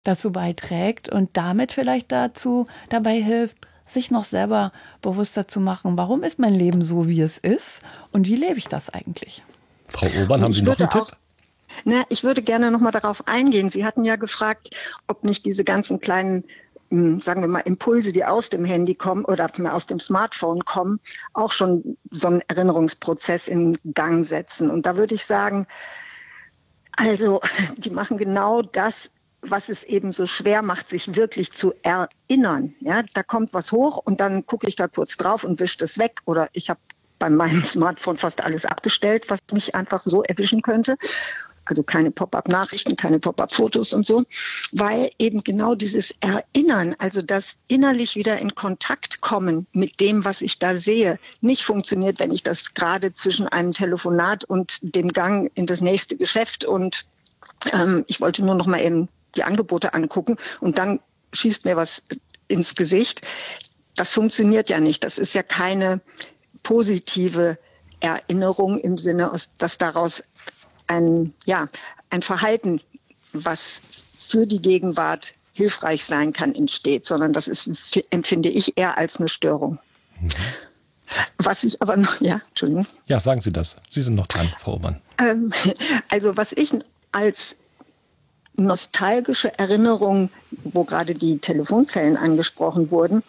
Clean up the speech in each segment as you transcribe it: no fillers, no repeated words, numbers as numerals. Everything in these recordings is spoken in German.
dazu beiträgt und damit vielleicht dabei hilft, sich noch selber bewusster zu machen, warum ist mein Leben so, wie es ist und wie lebe ich das eigentlich? Frau Urban, haben Sie noch einen Tipp? Ich würde gerne noch mal darauf eingehen. Sie hatten ja gefragt, ob nicht diese ganzen kleinen, sagen wir mal, Impulse, die aus dem Handy kommen oder aus dem Smartphone kommen, auch schon so einen Erinnerungsprozess in Gang setzen. Und da würde ich sagen, also die machen genau das, was es eben so schwer macht, sich wirklich zu erinnern. Ja, da kommt was hoch und dann gucke ich da kurz drauf und wische das weg. Oder ich habe bei meinem Smartphone fast alles abgestellt, was mich einfach so erwischen könnte. Also keine Pop-up-Nachrichten, keine Pop-up-Fotos und so, weil eben genau dieses Erinnern, also das innerlich wieder in Kontakt kommen mit dem, was ich da sehe, nicht funktioniert, wenn ich das gerade zwischen einem Telefonat und dem Gang in das nächste Geschäft und ich wollte nur noch mal eben die Angebote angucken und dann schießt mir was ins Gesicht. Das funktioniert ja nicht. Das ist ja keine positive Erinnerung im Sinne, dass daraus ein Verhalten, was für die Gegenwart hilfreich sein kann, entsteht, sondern das ist, empfinde ich, eher als eine Störung. Mhm. Was ich aber noch, Entschuldigung. Ja, sagen Sie das. Sie sind noch dran, Frau Urban. Also was ich als nostalgische Erinnerung, wo gerade die Telefonzellen angesprochen wurden,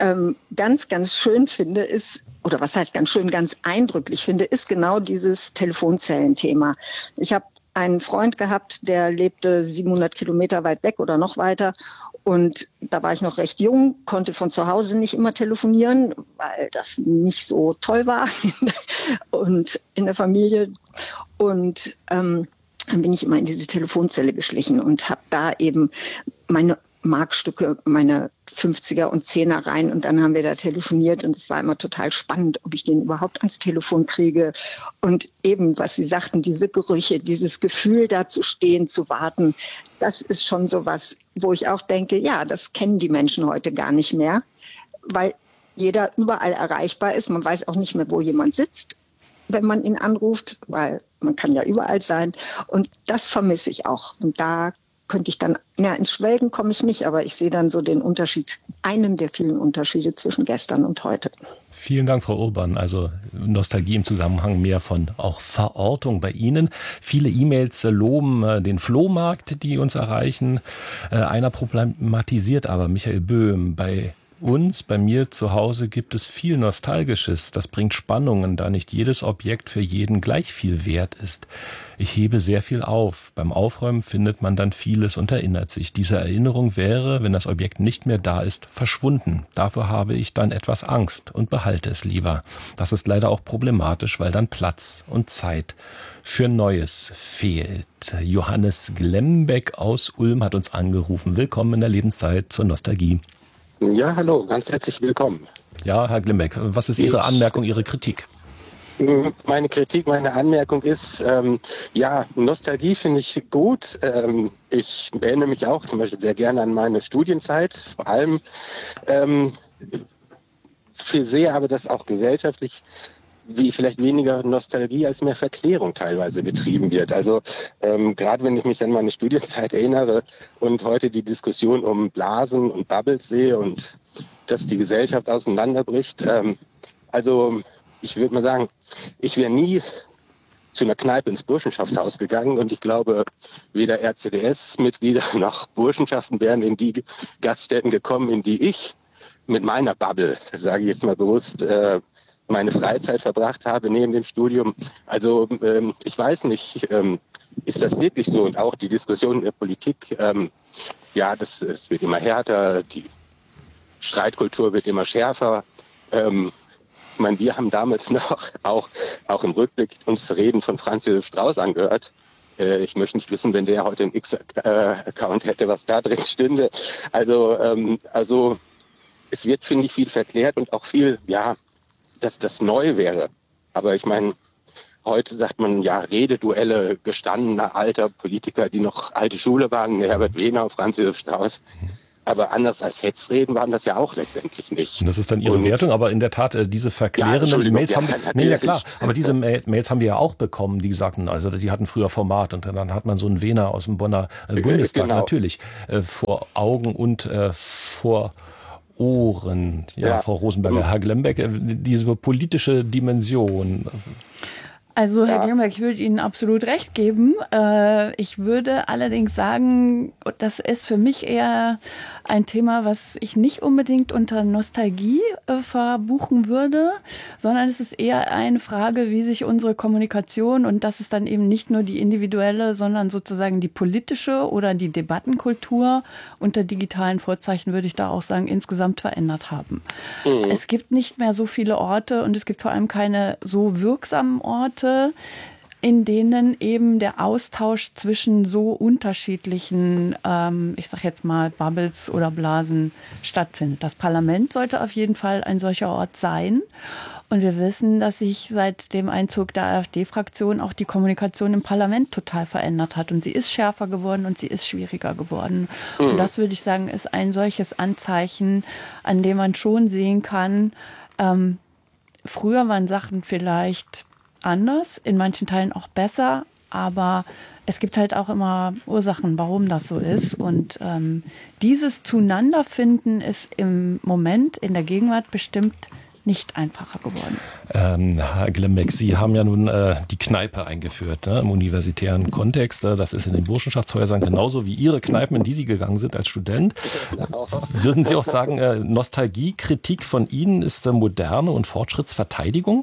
ganz, ganz schön finde, ist, oder was heißt ganz schön, ganz eindrücklich finde, ist genau dieses Telefonzellenthema. Ich habe einen Freund gehabt, der lebte 700 Kilometer weit weg oder noch weiter. Und da war ich noch recht jung, konnte von zu Hause nicht immer telefonieren, weil das nicht so toll war und in der Familie. Und dann bin ich immer in diese Telefonzelle geschlichen und habe da eben meine Markstücke, meine 50er und 10er rein und dann haben wir da telefoniert und es war immer total spannend, ob ich den überhaupt ans Telefon kriege und eben, was Sie sagten, diese Gerüche, dieses Gefühl da zu stehen, zu warten, das ist schon sowas, wo ich auch denke, ja, das kennen die Menschen heute gar nicht mehr, weil jeder überall erreichbar ist, man weiß auch nicht mehr, wo jemand sitzt, wenn man ihn anruft, weil man kann ja überall sein und das vermisse ich auch und da könnte ich dann, ins Schwelgen komme ich nicht, aber ich sehe dann so den Unterschied, einen der vielen Unterschiede zwischen gestern und heute. Vielen Dank, Frau Urban. Also Nostalgie im Zusammenhang mehr von auch Verortung bei Ihnen. Viele E-Mails loben den Flohmarkt, die uns erreichen. Einer problematisiert aber, Michael Böhm, bei mir zu Hause gibt es viel Nostalgisches. Das bringt Spannungen, da nicht jedes Objekt für jeden gleich viel wert ist. Ich hebe sehr viel auf. Beim Aufräumen findet man dann vieles und erinnert sich. Diese Erinnerung wäre, wenn das Objekt nicht mehr da ist, verschwunden. Dafür habe ich dann etwas Angst und behalte es lieber. Das ist leider auch problematisch, weil dann Platz und Zeit für Neues fehlt. Johannes Glembeck aus Ulm hat uns angerufen. Willkommen in der Lebenszeit zur Nostalgie. Ja, hallo, ganz herzlich willkommen. Ja, Herr Glimbeck, was ist Ihre Anmerkung, Ihre Kritik? Meine Kritik, meine Anmerkung ist, Nostalgie finde ich gut. Ich erinnere mich auch zum Beispiel sehr gerne an meine Studienzeit, vor allem sehe aber das auch gesellschaftlich wie vielleicht weniger Nostalgie als mehr Verklärung teilweise betrieben wird. Also gerade wenn ich mich an meine Studienzeit erinnere und heute die Diskussion um Blasen und Bubbles sehe und dass die Gesellschaft auseinanderbricht. Also ich würde mal sagen, ich wäre nie zu einer Kneipe ins Burschenschaftshaus gegangen und ich glaube, weder RCDS-Mitglieder noch Burschenschaften wären in die Gaststätten gekommen, in die ich mit meiner Bubble, sage ich jetzt mal bewusst, meine Freizeit verbracht habe neben dem Studium. Also ich weiß nicht, ist das wirklich so? Und auch die Diskussion in der Politik, es wird immer härter, die Streitkultur wird immer schärfer. Ich meine, wir haben damals noch, auch im Rückblick, uns Reden von Franz Josef Strauß angehört. Ich möchte nicht wissen, wenn der heute einen X-Account hätte, was da drin stünde. Also es wird, finde ich, viel verklärt und auch viel, dass das neu wäre. Aber ich meine, heute sagt man, Rededuelle gestandener alter Politiker, die noch alte Schule waren, Herbert Wehner, Franz Josef Strauß. Aber anders als Hetzreden waren das ja auch letztendlich nicht. Das ist dann Ihre Wertung, aber in der Tat, diese verklärenden Mails haben, ja klar, aber diese Mails haben wir ja auch bekommen, die sagten, also die hatten früher Format und dann hat man so einen Wehner aus dem Bonner Bundestag natürlich vor Augen und vor Ohren. Ja, Frau Rosenberger, Herr Glembeck, diese politische Dimension. Also Herr Glembeck, ich würde Ihnen absolut recht geben. Ich würde allerdings sagen, das ist für mich eher ein Thema, was ich nicht unbedingt unter Nostalgie verbuchen würde, sondern es ist eher eine Frage, wie sich unsere Kommunikation, und das ist dann eben nicht nur die individuelle, sondern sozusagen die politische oder die Debattenkultur unter digitalen Vorzeichen, würde ich da auch sagen, insgesamt verändert haben. Es gibt nicht mehr so viele Orte und es gibt vor allem keine so wirksamen Orte, in denen eben der Austausch zwischen so unterschiedlichen, ich sag jetzt mal, Bubbles oder Blasen stattfindet. Das Parlament sollte auf jeden Fall ein solcher Ort sein. Und wir wissen, dass sich seit dem Einzug der AfD-Fraktion auch die Kommunikation im Parlament total verändert hat. Und sie ist schärfer geworden und sie ist schwieriger geworden. Und das, würde ich sagen, ist ein solches Anzeichen, an dem man schon sehen kann, früher waren Sachen vielleicht anders, in manchen Teilen auch besser, aber es gibt halt auch immer Ursachen, warum das so ist. Und dieses Zueinanderfinden ist im Moment, in der Gegenwart bestimmt nicht einfacher geworden. Herr Glembeck, Sie haben ja nun die Kneipe eingeführt, ne, im universitären Kontext. Das ist in den Burschenschaftshäusern genauso wie Ihre Kneipen, in die Sie gegangen sind als Student. Würden Sie auch sagen, Nostalgie, Kritik von Ihnen ist moderne und Fortschrittsverteidigung?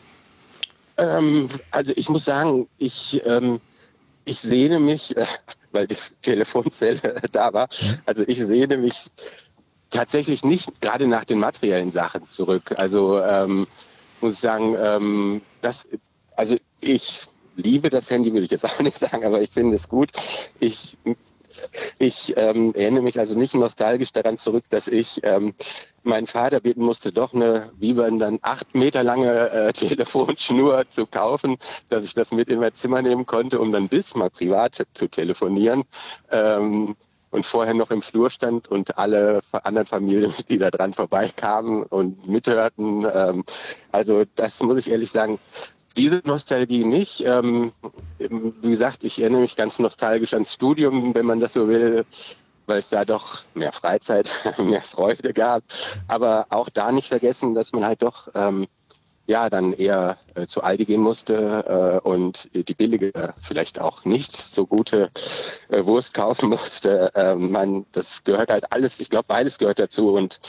Also ich muss sagen, ich sehne mich, weil die Telefonzelle da war, also ich sehne mich tatsächlich nicht gerade nach den materiellen Sachen zurück. Also muss ich sagen, also ich liebe das Handy, würde ich jetzt auch nicht sagen, aber ich finde es gut. Ich erinnere mich also nicht nostalgisch daran zurück, dass ich meinen Vater bitten musste, doch eine, wie man dann 8 Meter lange Telefonschnur zu kaufen, dass ich das mit in mein Zimmer nehmen konnte, um dann bis mal privat zu telefonieren. Und vorher noch im Flur stand und alle anderen Familienmitglieder dran vorbeikamen und mithörten. Also das muss ich ehrlich sagen, diese Nostalgie nicht. Wie gesagt, ich erinnere mich ganz nostalgisch ans Studium, wenn man das so will, weil es da doch mehr Freizeit, mehr Freude gab. Aber auch da nicht vergessen, dass man halt doch dann eher zu Aldi gehen musste und die billige, vielleicht auch nicht so gute Wurst kaufen musste. Das gehört halt alles, ich glaube, beides gehört dazu. Und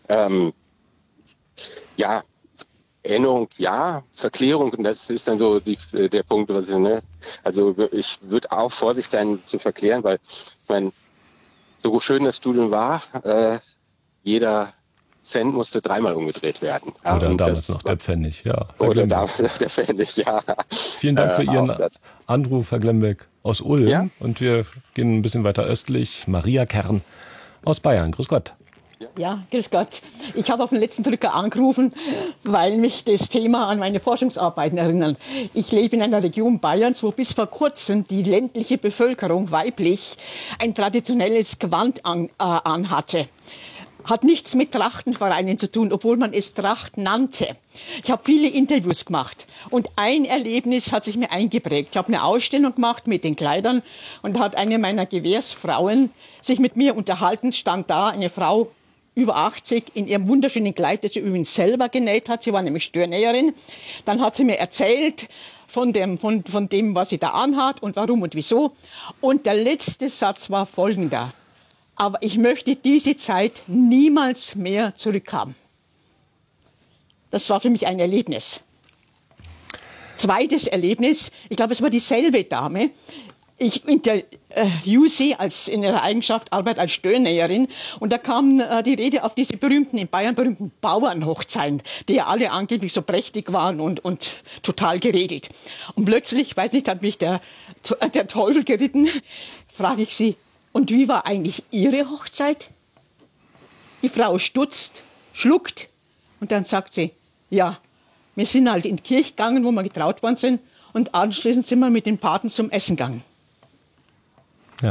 Erinnerung, ja, Verklärung, und das ist dann so der Punkt, was also ich würde auch vorsichtig sein zu verklären, weil so schön das Studium war, jeder Cent musste 3-mal umgedreht werden. Oder damals noch der Pfennig, ja. Oder damals noch der Pfennig, ja. Vielen Dank für Ihren Anruf, Herr Glembeck aus Ulm. Ja? Und wir gehen ein bisschen weiter östlich. Maria Kern aus Bayern. Grüß Gott. Ja, grüß Gott. Ich habe auf den letzten Drücker angerufen, weil mich das Thema an meine Forschungsarbeiten erinnert. Ich lebe in einer Region Bayerns, wo bis vor kurzem die ländliche Bevölkerung weiblich ein traditionelles Gewand anhatte. Hat nichts mit Trachtenvereinen zu tun, obwohl man es Tracht nannte. Ich habe viele Interviews gemacht und ein Erlebnis hat sich mir eingeprägt. Ich habe eine Ausstellung gemacht mit den Kleidern und da hat eine meiner Gewährsfrauen sich mit mir unterhalten, stand da eine Frau über 80 in ihrem wunderschönen Kleid, das sie übrigens selber genäht hat. Sie war nämlich Störnäherin. Dann hat sie mir erzählt von dem, was sie da anhat und warum und wieso. Und der letzte Satz war folgender. Aber ich möchte diese Zeit niemals mehr zurückhaben. Das war für mich ein Erlebnis. Zweites Erlebnis, ich glaube, es war dieselbe Dame. Ich interview sie in ihrer Eigenschaft Arbeit als Störnäherin und da kam die Rede auf diese in Bayern berühmten Bauernhochzeiten, die ja alle angeblich so prächtig waren und total geregelt. Und plötzlich, weiß nicht, hat mich der Teufel geritten, frage ich sie, und wie war eigentlich Ihre Hochzeit? Die Frau stutzt, schluckt und dann sagt sie, ja, wir sind halt in die Kirche gegangen, wo wir getraut worden sind und anschließend sind wir mit den Paten zum Essen gegangen. Ja,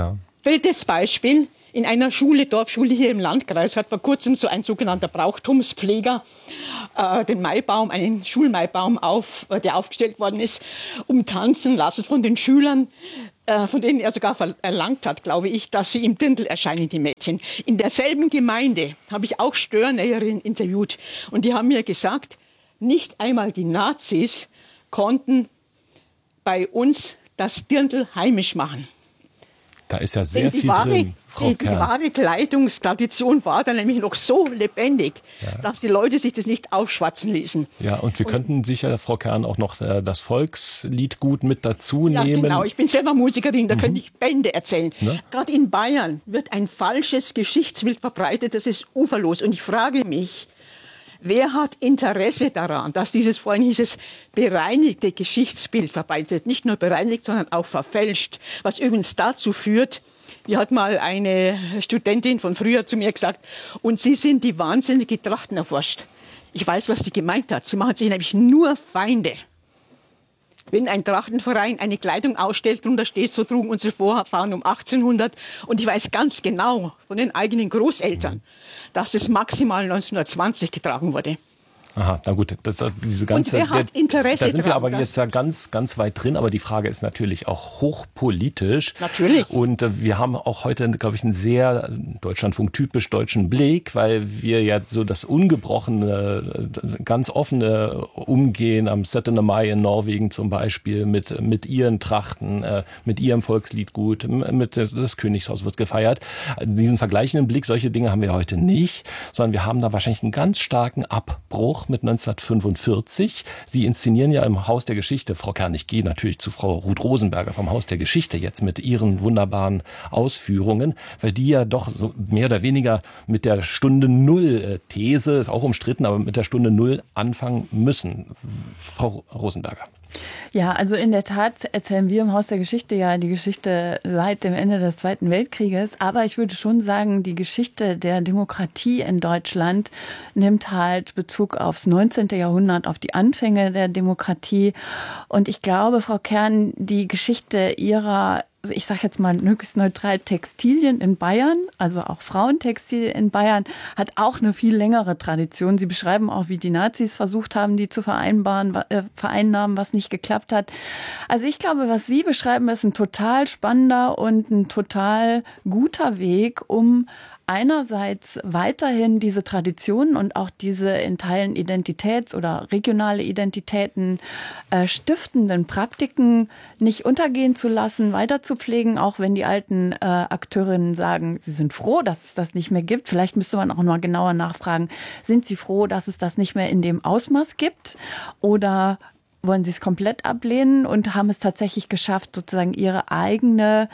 Drittes Beispiel. In einer Dorfschule hier im Landkreis hat vor kurzem so ein sogenannter Brauchtumspfleger den Maibaum, einen Schulmaibaum, der aufgestellt worden ist, umtanzen lassen von den Schülern, von denen er sogar erlangt hat, glaube ich, dass sie im Dirndl erscheinen, die Mädchen. In derselben Gemeinde habe ich auch Störnäherinnen interviewt und die haben mir gesagt, nicht einmal die Nazis konnten bei uns das Dirndl heimisch machen. Da ist ja sehr viel drin, Frau Kern. Die wahre Kleidungstradition war dann nämlich noch so lebendig, dass die Leute sich das nicht aufschwatzen ließen. Ja, und wir könnten sicher, Frau Kern, auch noch das Volkslied gut mit dazu nehmen. Ja, genau. Ich bin selber Musikerin, da könnte ich Bände erzählen. Ne? Gerade in Bayern wird ein falsches Geschichtsbild verbreitet, das ist uferlos. Und ich frage mich, wer hat Interesse daran, dass vorhin hieß es, bereinigte Geschichtsbild verbreitet wird? Nicht nur bereinigt, sondern auch verfälscht. Was übrigens dazu führt, wie hat mal eine Studentin von früher zu mir gesagt, und Sie sind die wahnsinnige Trachtenerforscht. Ich weiß, was sie gemeint hat. Sie machen sich nämlich nur Feinde. Wenn ein Trachtenverein eine Kleidung ausstellt, drunter steht, so trugen unsere Vorfahren um 1800. Und ich weiß ganz genau von den eigenen Großeltern, dass das maximal 1920 getragen wurde. Aha, na gut, diese ganze. Und wer hat Interesse da sind wir dran, aber jetzt ja ganz, ganz weit drin. Aber die Frage ist natürlich auch hochpolitisch. Natürlich. Und wir haben auch heute, glaube ich, einen sehr Deutschlandfunk-typisch deutschen Blick, weil wir ja so das ungebrochene, ganz offene Umgehen am 7. Mai in Norwegen zum Beispiel mit ihren Trachten, mit ihrem Volksliedgut, mit das Königshaus wird gefeiert. Diesen vergleichenden Blick, solche Dinge haben wir heute nicht, sondern wir haben da wahrscheinlich einen ganz starken Abbruch mit 1945. Sie inszenieren ja im Haus der Geschichte. Frau Kern, ich gehe natürlich zu Frau Ruth Rosenberger vom Haus der Geschichte jetzt mit ihren wunderbaren Ausführungen, weil die ja doch so mehr oder weniger mit der Stunde Null These, ist auch umstritten, aber mit der Stunde Null anfangen müssen. Frau Rosenberger. Ja, also in der Tat erzählen wir im Haus der Geschichte ja die Geschichte seit dem Ende des Zweiten Weltkrieges. Aber ich würde schon sagen, die Geschichte der Demokratie in Deutschland nimmt halt Bezug aufs 19. Jahrhundert, auf die Anfänge der Demokratie. Und ich glaube, Frau Kern, die Geschichte ihrer, ich sage jetzt mal möglichst neutral, Textilien in Bayern, also auch Frauentextilien in Bayern, hat auch eine viel längere Tradition. Sie beschreiben auch, wie die Nazis versucht haben, die zu vereinnahmen, was nicht geklappt hat. Also ich glaube, was Sie beschreiben, ist ein total spannender und ein total guter Weg, um einerseits weiterhin diese Traditionen und auch diese in Teilen Identitäts- oder regionale Identitäten stiftenden Praktiken nicht untergehen zu lassen, weiter zu pflegen, auch wenn die alten Akteurinnen sagen, sie sind froh, dass es das nicht mehr gibt. Vielleicht müsste man auch mal genauer nachfragen, sind sie froh, dass es das nicht mehr in dem Ausmaß gibt, oder wollen sie es komplett ablehnen und haben es tatsächlich geschafft, sozusagen ihre eigene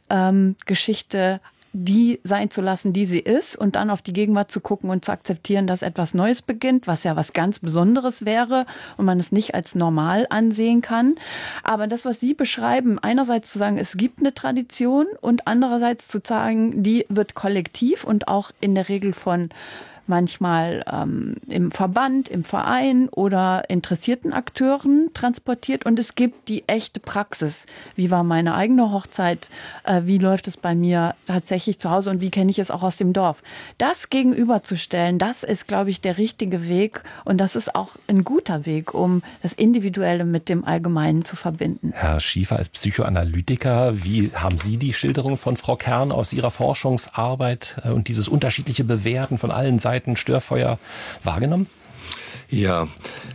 Geschichte die sein zu lassen, die sie ist, und dann auf die Gegenwart zu gucken und zu akzeptieren, dass etwas Neues beginnt, was ja was ganz Besonderes wäre und man es nicht als normal ansehen kann. Aber das, was Sie beschreiben, einerseits zu sagen, es gibt eine Tradition, und andererseits zu sagen, die wird kollektiv und auch in der Regel von manchmal im Verband, im Verein oder interessierten Akteuren transportiert. Und es gibt die echte Praxis. Wie war meine eigene Hochzeit? Wie läuft es bei mir tatsächlich zu Hause? Und wie kenne ich es auch aus dem Dorf? Das gegenüberzustellen, das ist, glaube ich, der richtige Weg. Und das ist auch ein guter Weg, um das Individuelle mit dem Allgemeinen zu verbinden. Herr Schiefer ist Psychoanalytiker. Wie haben Sie die Schilderung von Frau Kern aus Ihrer Forschungsarbeit und dieses unterschiedliche Bewerten von allen Seiten Störfeuer wahrgenommen? Ja,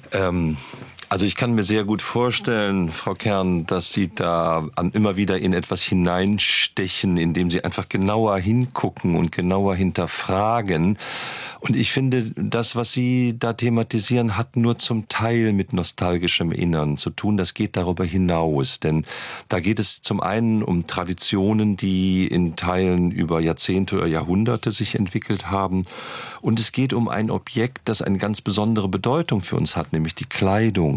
also ich kann mir sehr gut vorstellen, Frau Kern, dass Sie da immer wieder in etwas hineinstechen, indem Sie einfach genauer hingucken und genauer hinterfragen. Und ich finde, das, was Sie da thematisieren, hat nur zum Teil mit nostalgischem Innern zu tun. Das geht darüber hinaus, denn da geht es zum einen um Traditionen, die in Teilen über Jahrzehnte oder Jahrhunderte sich entwickelt haben. Und es geht um ein Objekt, das eine ganz besondere Bedeutung für uns hat, nämlich die Kleidung.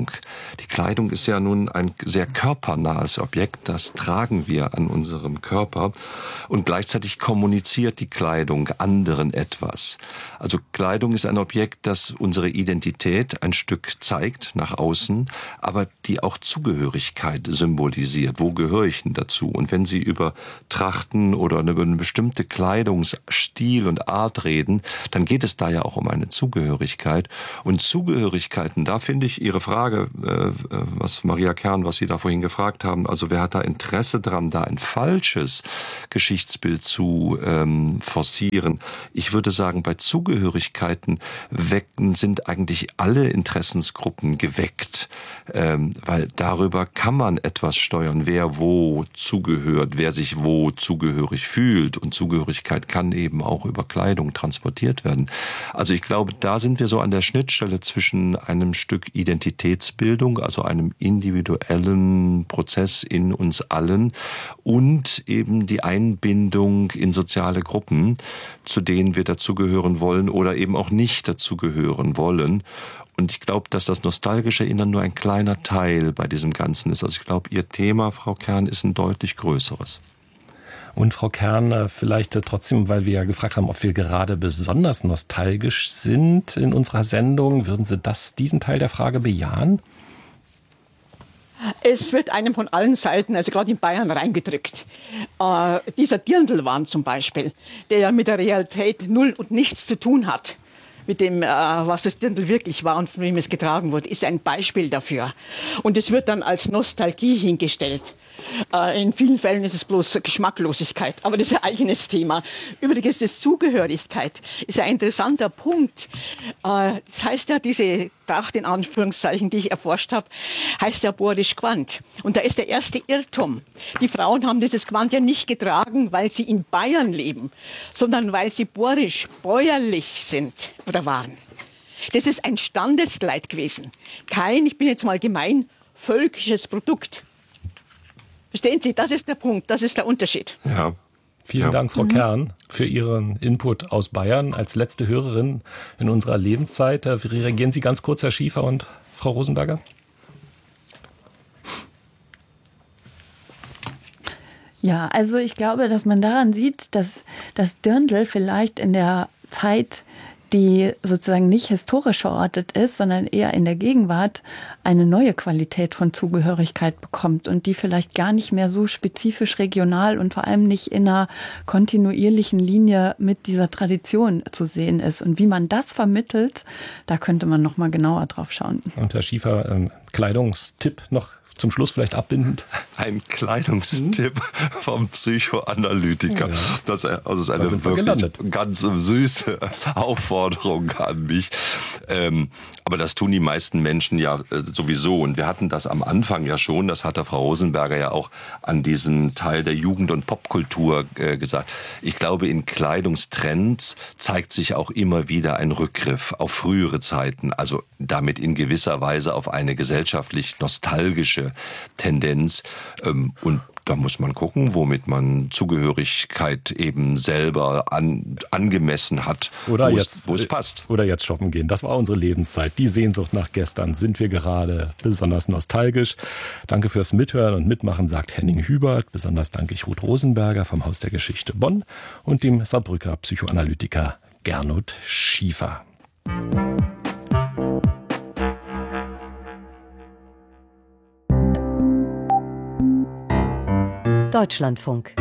Kleidung. Die Kleidung ist ja nun ein sehr körpernahes Objekt, das tragen wir an unserem Körper und gleichzeitig kommuniziert die Kleidung anderen etwas. Also Kleidung ist ein Objekt, das unsere Identität ein Stück zeigt nach außen, aber die auch Zugehörigkeit symbolisiert. Wo gehöre ich denn dazu? Und wenn Sie über Trachten oder über eine bestimmte Kleidungsstil und Art reden, dann geht es da ja auch um eine Zugehörigkeit. Und Zugehörigkeiten, da finde ich Ihre Frage, was Maria Kern, was Sie da vorhin gefragt haben, also wer hat da Interesse dran, da ein falsches Geschichtsbild zu forcieren? Ich würde sagen, bei Zugehörigkeiten sind eigentlich alle Interessensgruppen geweckt, weil darüber kann man etwas steuern, wer wo zugehört, wer sich wo zugehörig fühlt, und Zugehörigkeit kann eben auch über Kleidung transportiert werden. Also ich glaube, da sind wir so an der Schnittstelle zwischen einem Stück Identitätsbildung, also einem individuellen Prozess in uns allen, und eben die Einbindung in soziale Gruppen, zu denen wir dazugehören wollen oder eben auch nicht dazugehören wollen. Und ich glaube, dass das nostalgische Erinnern nur ein kleiner Teil bei diesem Ganzen ist. Also ich glaube, Ihr Thema, Frau Kern, ist ein deutlich größeres. Und Frau Kern, vielleicht trotzdem, weil wir ja gefragt haben, ob wir gerade besonders nostalgisch sind in unserer Sendung, würden Sie diesen Teil der Frage bejahen? Es wird einem von allen Seiten, also gerade in Bayern, reingedrückt. Dieser Dirndlwahn zum Beispiel, der ja mit der Realität null und nichts zu tun hat, mit dem, was das Dirndl wirklich war und von wem es getragen wurde, ist ein Beispiel dafür. Und es wird dann als Nostalgie hingestellt. In vielen Fällen ist es bloß Geschmacklosigkeit, aber das ist ein eigenes Thema. Übrigens, das Zugehörigkeit ist ein interessanter Punkt. Das heißt ja, diese Tracht in Anführungszeichen, die ich erforscht habe, heißt ja Borisch Gewand. Und da ist der erste Irrtum. Die Frauen haben dieses Gewand ja nicht getragen, weil sie in Bayern leben, sondern weil sie borisch, bäuerlich sind oder waren. Das ist ein Standeskleid gewesen. Kein, ich bin jetzt mal gemein, völkisches Produkt. Verstehen Sie, das ist der Punkt, das ist der Unterschied. Ja. Vielen Dank, Frau Kern, für Ihren Input aus Bayern als letzte Hörerin in unserer Lebenszeit. Reagieren Sie ganz kurz, Herr Schiefer und Frau Rosenberger? Ja, also ich glaube, dass man daran sieht, dass das Dirndl vielleicht in der Zeit, die sozusagen nicht historisch verortet ist, sondern eher in der Gegenwart, eine neue Qualität von Zugehörigkeit bekommt und die vielleicht gar nicht mehr so spezifisch regional und vor allem nicht in einer kontinuierlichen Linie mit dieser Tradition zu sehen ist. Und wie man das vermittelt, da könnte man noch mal genauer drauf schauen. Und Herr Schiefer, Kleidungstipp noch zum Schluss vielleicht abbindend? Ein Kleidungstipp vom Psychoanalytiker. Ja. Das ist eine wirklich ganz süße Aufforderung an mich. Aber das tun die meisten Menschen ja sowieso. Und wir hatten das am Anfang ja schon, das hat der Frau Rosenberger ja auch an diesem Teil der Jugend- und Popkultur gesagt. Ich glaube, in Kleidungstrends zeigt sich auch immer wieder ein Rückgriff auf frühere Zeiten. Also damit in gewisser Weise auf eine gesellschaftlich nostalgische Tendenz. Und da muss man gucken, womit man Zugehörigkeit eben selber angemessen hat, wo es passt. Oder jetzt shoppen gehen. Das war unsere Lebenszeit. Die Sehnsucht nach gestern. Sind wir gerade besonders nostalgisch? Danke fürs Mithören und Mitmachen, sagt Henning Hübert. Besonders danke ich Ruth Rosenberger vom Haus der Geschichte Bonn und dem Saarbrücker Psychoanalytiker Gernot Schiefer. Deutschlandfunk.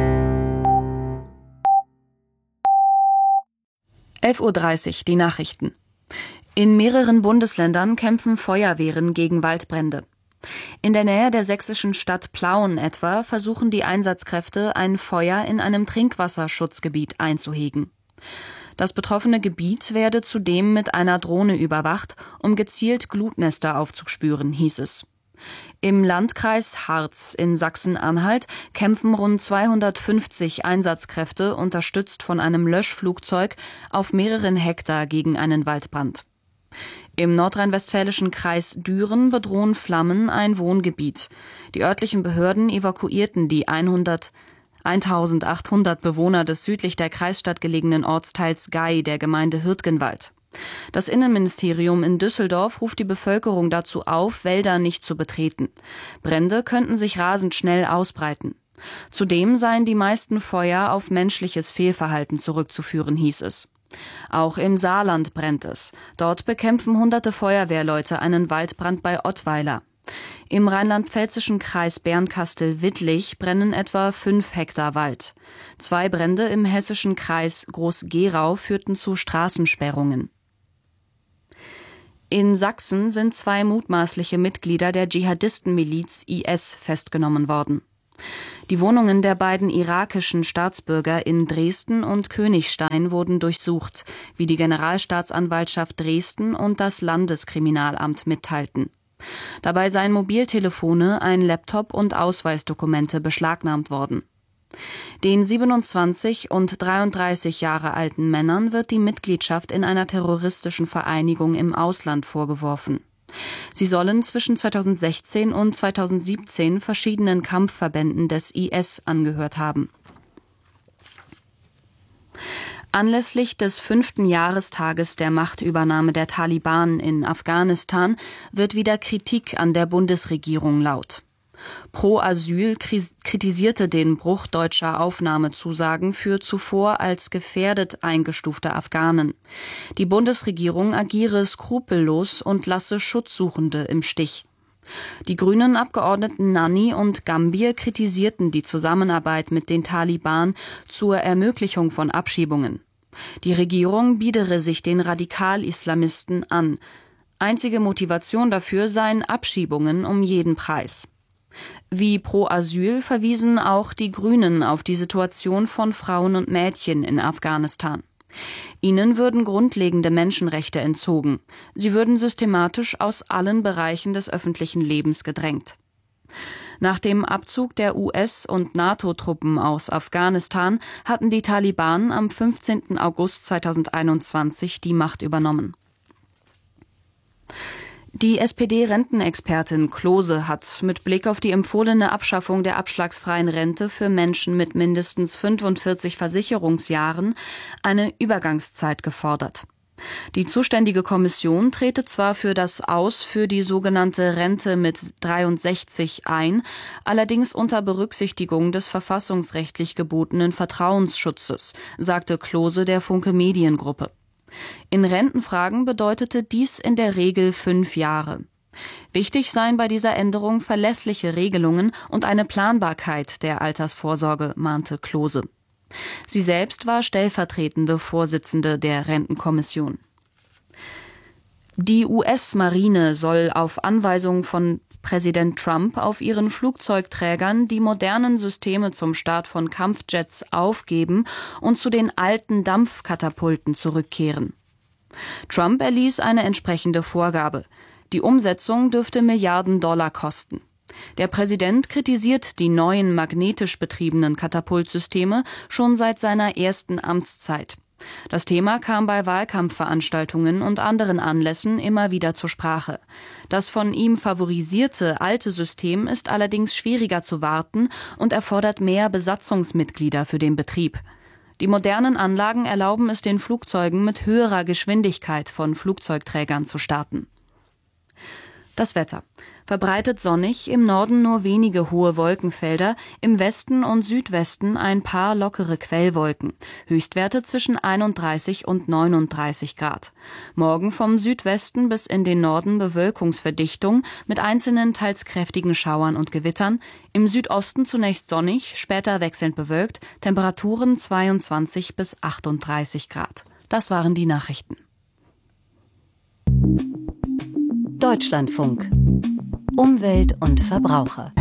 11:30 Uhr, die Nachrichten. In mehreren Bundesländern kämpfen Feuerwehren gegen Waldbrände. In der Nähe der sächsischen Stadt Plauen etwa versuchen die Einsatzkräfte, ein Feuer in einem Trinkwasserschutzgebiet einzuhegen. Das betroffene Gebiet werde zudem mit einer Drohne überwacht, um gezielt Glutnester aufzuspüren, hieß es. Im Landkreis Harz in Sachsen-Anhalt kämpfen rund 250 Einsatzkräfte, unterstützt von einem Löschflugzeug, auf mehreren Hektar gegen einen Waldbrand. Im nordrhein-westfälischen Kreis Düren bedrohen Flammen ein Wohngebiet. Die örtlichen Behörden evakuierten die 1800 Bewohner des südlich der Kreisstadt gelegenen Ortsteils Gei der Gemeinde Hürtgenwald. Das Innenministerium in Düsseldorf ruft die Bevölkerung dazu auf, Wälder nicht zu betreten. Brände könnten sich rasend schnell ausbreiten. Zudem seien die meisten Feuer auf menschliches Fehlverhalten zurückzuführen, hieß es. Auch im Saarland brennt es. Dort bekämpfen hunderte Feuerwehrleute einen Waldbrand bei Ottweiler. Im rheinland-pfälzischen Kreis Bernkastel-Wittlich brennen etwa 5 Hektar Wald. 2 Brände im hessischen Kreis Groß-Gerau führten zu Straßensperrungen. In Sachsen sind 2 mutmaßliche Mitglieder der Dschihadistenmiliz IS festgenommen worden. Die Wohnungen der beiden irakischen Staatsbürger in Dresden und Königstein wurden durchsucht, wie die Generalstaatsanwaltschaft Dresden und das Landeskriminalamt mitteilten. Dabei seien Mobiltelefone, ein Laptop und Ausweisdokumente beschlagnahmt worden. Den 27 und 33 Jahre alten Männern wird die Mitgliedschaft in einer terroristischen Vereinigung im Ausland vorgeworfen. Sie sollen zwischen 2016 und 2017 verschiedenen Kampfverbänden des IS angehört haben. Anlässlich des 5. Jahrestages der Machtübernahme der Taliban in Afghanistan wird wieder Kritik an der Bundesregierung laut. Pro Asyl kritisierte den Bruch deutscher Aufnahmezusagen für zuvor als gefährdet eingestufte Afghanen. Die Bundesregierung agiere skrupellos und lasse Schutzsuchende im Stich. Die grünen Abgeordneten Nanni und Gambier kritisierten die Zusammenarbeit mit den Taliban zur Ermöglichung von Abschiebungen. Die Regierung biedere sich den Radikal-Islamisten an. Einzige Motivation dafür seien Abschiebungen um jeden Preis. Wie Pro Asyl verwiesen auch die Grünen auf die Situation von Frauen und Mädchen in Afghanistan. Ihnen würden grundlegende Menschenrechte entzogen. Sie würden systematisch aus allen Bereichen des öffentlichen Lebens gedrängt. Nach dem Abzug der US- und NATO-Truppen aus Afghanistan hatten die Taliban am 15. August 2021 die Macht übernommen. Die SPD-Rentenexpertin Klose hat mit Blick auf die empfohlene Abschaffung der abschlagsfreien Rente für Menschen mit mindestens 45 Versicherungsjahren eine Übergangszeit gefordert. Die zuständige Kommission trete zwar für das Aus für die sogenannte Rente mit 63 ein, allerdings unter Berücksichtigung des verfassungsrechtlich gebotenen Vertrauensschutzes, sagte Klose der Funke Mediengruppe. In Rentenfragen bedeutete dies in der Regel 5 Jahre. Wichtig seien bei dieser Änderung verlässliche Regelungen und eine Planbarkeit der Altersvorsorge, mahnte Klose. Sie selbst war stellvertretende Vorsitzende der Rentenkommission. Die US-Marine soll auf Anweisung von Präsident Trump auf ihren Flugzeugträgern die modernen Systeme zum Start von Kampfjets aufgeben und zu den alten Dampfkatapulten zurückkehren. Trump erließ eine entsprechende Vorgabe. Die Umsetzung dürfte Milliarden Dollar kosten. Der Präsident kritisiert die neuen magnetisch betriebenen Katapultsysteme schon seit seiner ersten Amtszeit. Das Thema kam bei Wahlkampfveranstaltungen und anderen Anlässen immer wieder zur Sprache. Das von ihm favorisierte alte System ist allerdings schwieriger zu warten und erfordert mehr Besatzungsmitglieder für den Betrieb. Die modernen Anlagen erlauben es den Flugzeugen mit höherer Geschwindigkeit von Flugzeugträgern zu starten. Das Wetter. Verbreitet sonnig, im Norden nur wenige hohe Wolkenfelder, im Westen und Südwesten ein paar lockere Quellwolken. Höchstwerte zwischen 31 und 39 Grad. Morgen vom Südwesten bis in den Norden Bewölkungsverdichtung mit einzelnen teils kräftigen Schauern und Gewittern. Im Südosten zunächst sonnig, später wechselnd bewölkt, Temperaturen 22 bis 38 Grad. Das waren die Nachrichten. Deutschlandfunk. Umwelt und Verbraucher.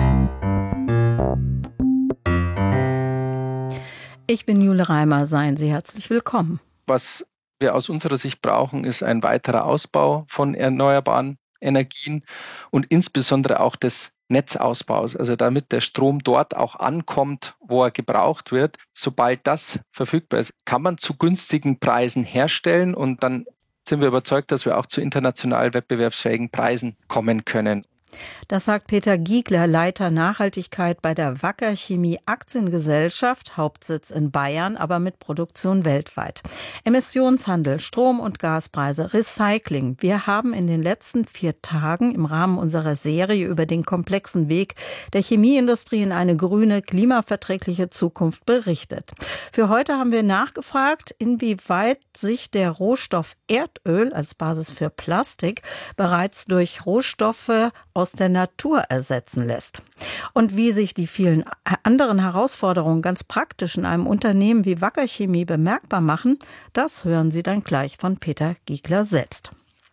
Ich bin Jule Reimer, seien Sie herzlich willkommen. Was wir aus unserer Sicht brauchen, ist ein weiterer Ausbau von erneuerbaren Energien und insbesondere auch des Netzausbaus, also damit der Strom dort auch ankommt, wo er gebraucht wird. Sobald das verfügbar ist, kann man zu günstigen Preisen herstellen und dann sind wir überzeugt, dass wir auch zu international wettbewerbsfähigen Preisen kommen können. Das sagt Peter Giegler, Leiter Nachhaltigkeit bei der Wacker Chemie Aktiengesellschaft, Hauptsitz in Bayern, aber mit Produktion weltweit. Emissionshandel, Strom- und Gaspreise, Recycling. Wir haben in den letzten 4 Tagen im Rahmen unserer Serie über den komplexen Weg der Chemieindustrie in eine grüne, klimaverträgliche Zukunft berichtet. Für heute haben wir nachgefragt, inwieweit sich der Rohstoff Erdöl als Basis für Plastik bereits durch Rohstoffe aus der Natur ersetzen lässt. Und wie sich die vielen anderen Herausforderungen ganz praktisch in einem Unternehmen wie Wacker Chemie bemerkbar machen, das hören Sie dann gleich von Peter Giegler selbst.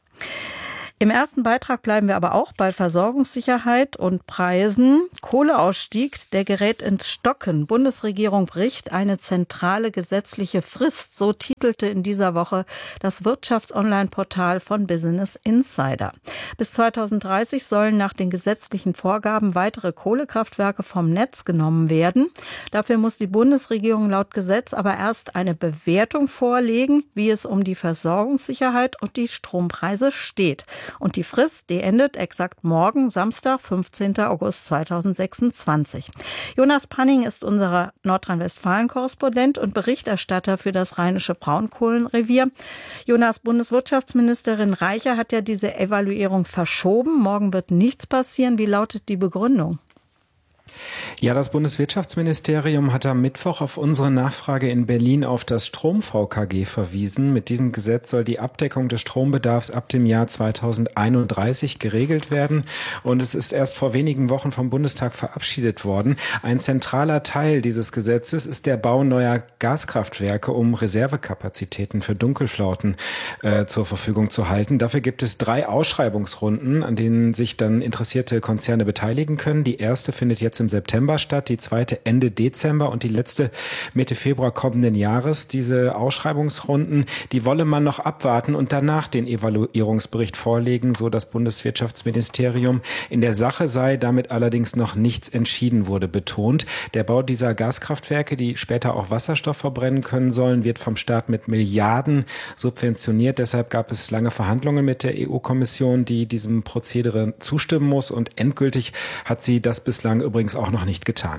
Im ersten Beitrag bleiben wir aber auch bei Versorgungssicherheit und Preisen. Kohleausstieg, der gerät ins Stocken. Bundesregierung bricht eine zentrale gesetzliche Frist. So titelte in dieser Woche das Wirtschafts-Online-Portal von Business Insider. Bis 2030 sollen nach den gesetzlichen Vorgaben weitere Kohlekraftwerke vom Netz genommen werden. Dafür muss die Bundesregierung laut Gesetz aber erst eine Bewertung vorlegen, wie es um die Versorgungssicherheit und die Strompreise steht. Und die Frist, die endet exakt morgen, Samstag, 15. August 2026. Jonas Panning ist unser Nordrhein-Westfalen-Korrespondent und Berichterstatter für das Rheinische Braunkohlenrevier. Jonas, Bundeswirtschaftsministerin Reiche hat ja diese Evaluierung verschoben. Morgen wird nichts passieren. Wie lautet die Begründung? Ja, das Bundeswirtschaftsministerium hat am Mittwoch auf unsere Nachfrage in Berlin auf das Strom-VKG verwiesen. Mit diesem Gesetz soll die Abdeckung des Strombedarfs ab dem Jahr 2031 geregelt werden. Und es ist erst vor wenigen Wochen vom Bundestag verabschiedet worden. Ein zentraler Teil dieses Gesetzes ist der Bau neuer Gaskraftwerke, um Reservekapazitäten für Dunkelflauten zur Verfügung zu halten. Dafür gibt es 3 Ausschreibungsrunden, an denen sich dann interessierte Konzerne beteiligen können. Die erste findet jetzt im September statt, die zweite Ende Dezember und die letzte Mitte Februar kommenden Jahres. Diese Ausschreibungsrunden, die wolle man noch abwarten und danach den Evaluierungsbericht vorlegen, so das Bundeswirtschaftsministerium. In der Sache sei damit allerdings noch nichts entschieden, wurde betont. Der Bau dieser Gaskraftwerke, die später auch Wasserstoff verbrennen können sollen, wird vom Staat mit Milliarden subventioniert. Deshalb gab es lange Verhandlungen mit der EU-Kommission, die diesem Prozedere zustimmen muss, und endgültig hat sie das bislang übrigens auch noch nicht getan.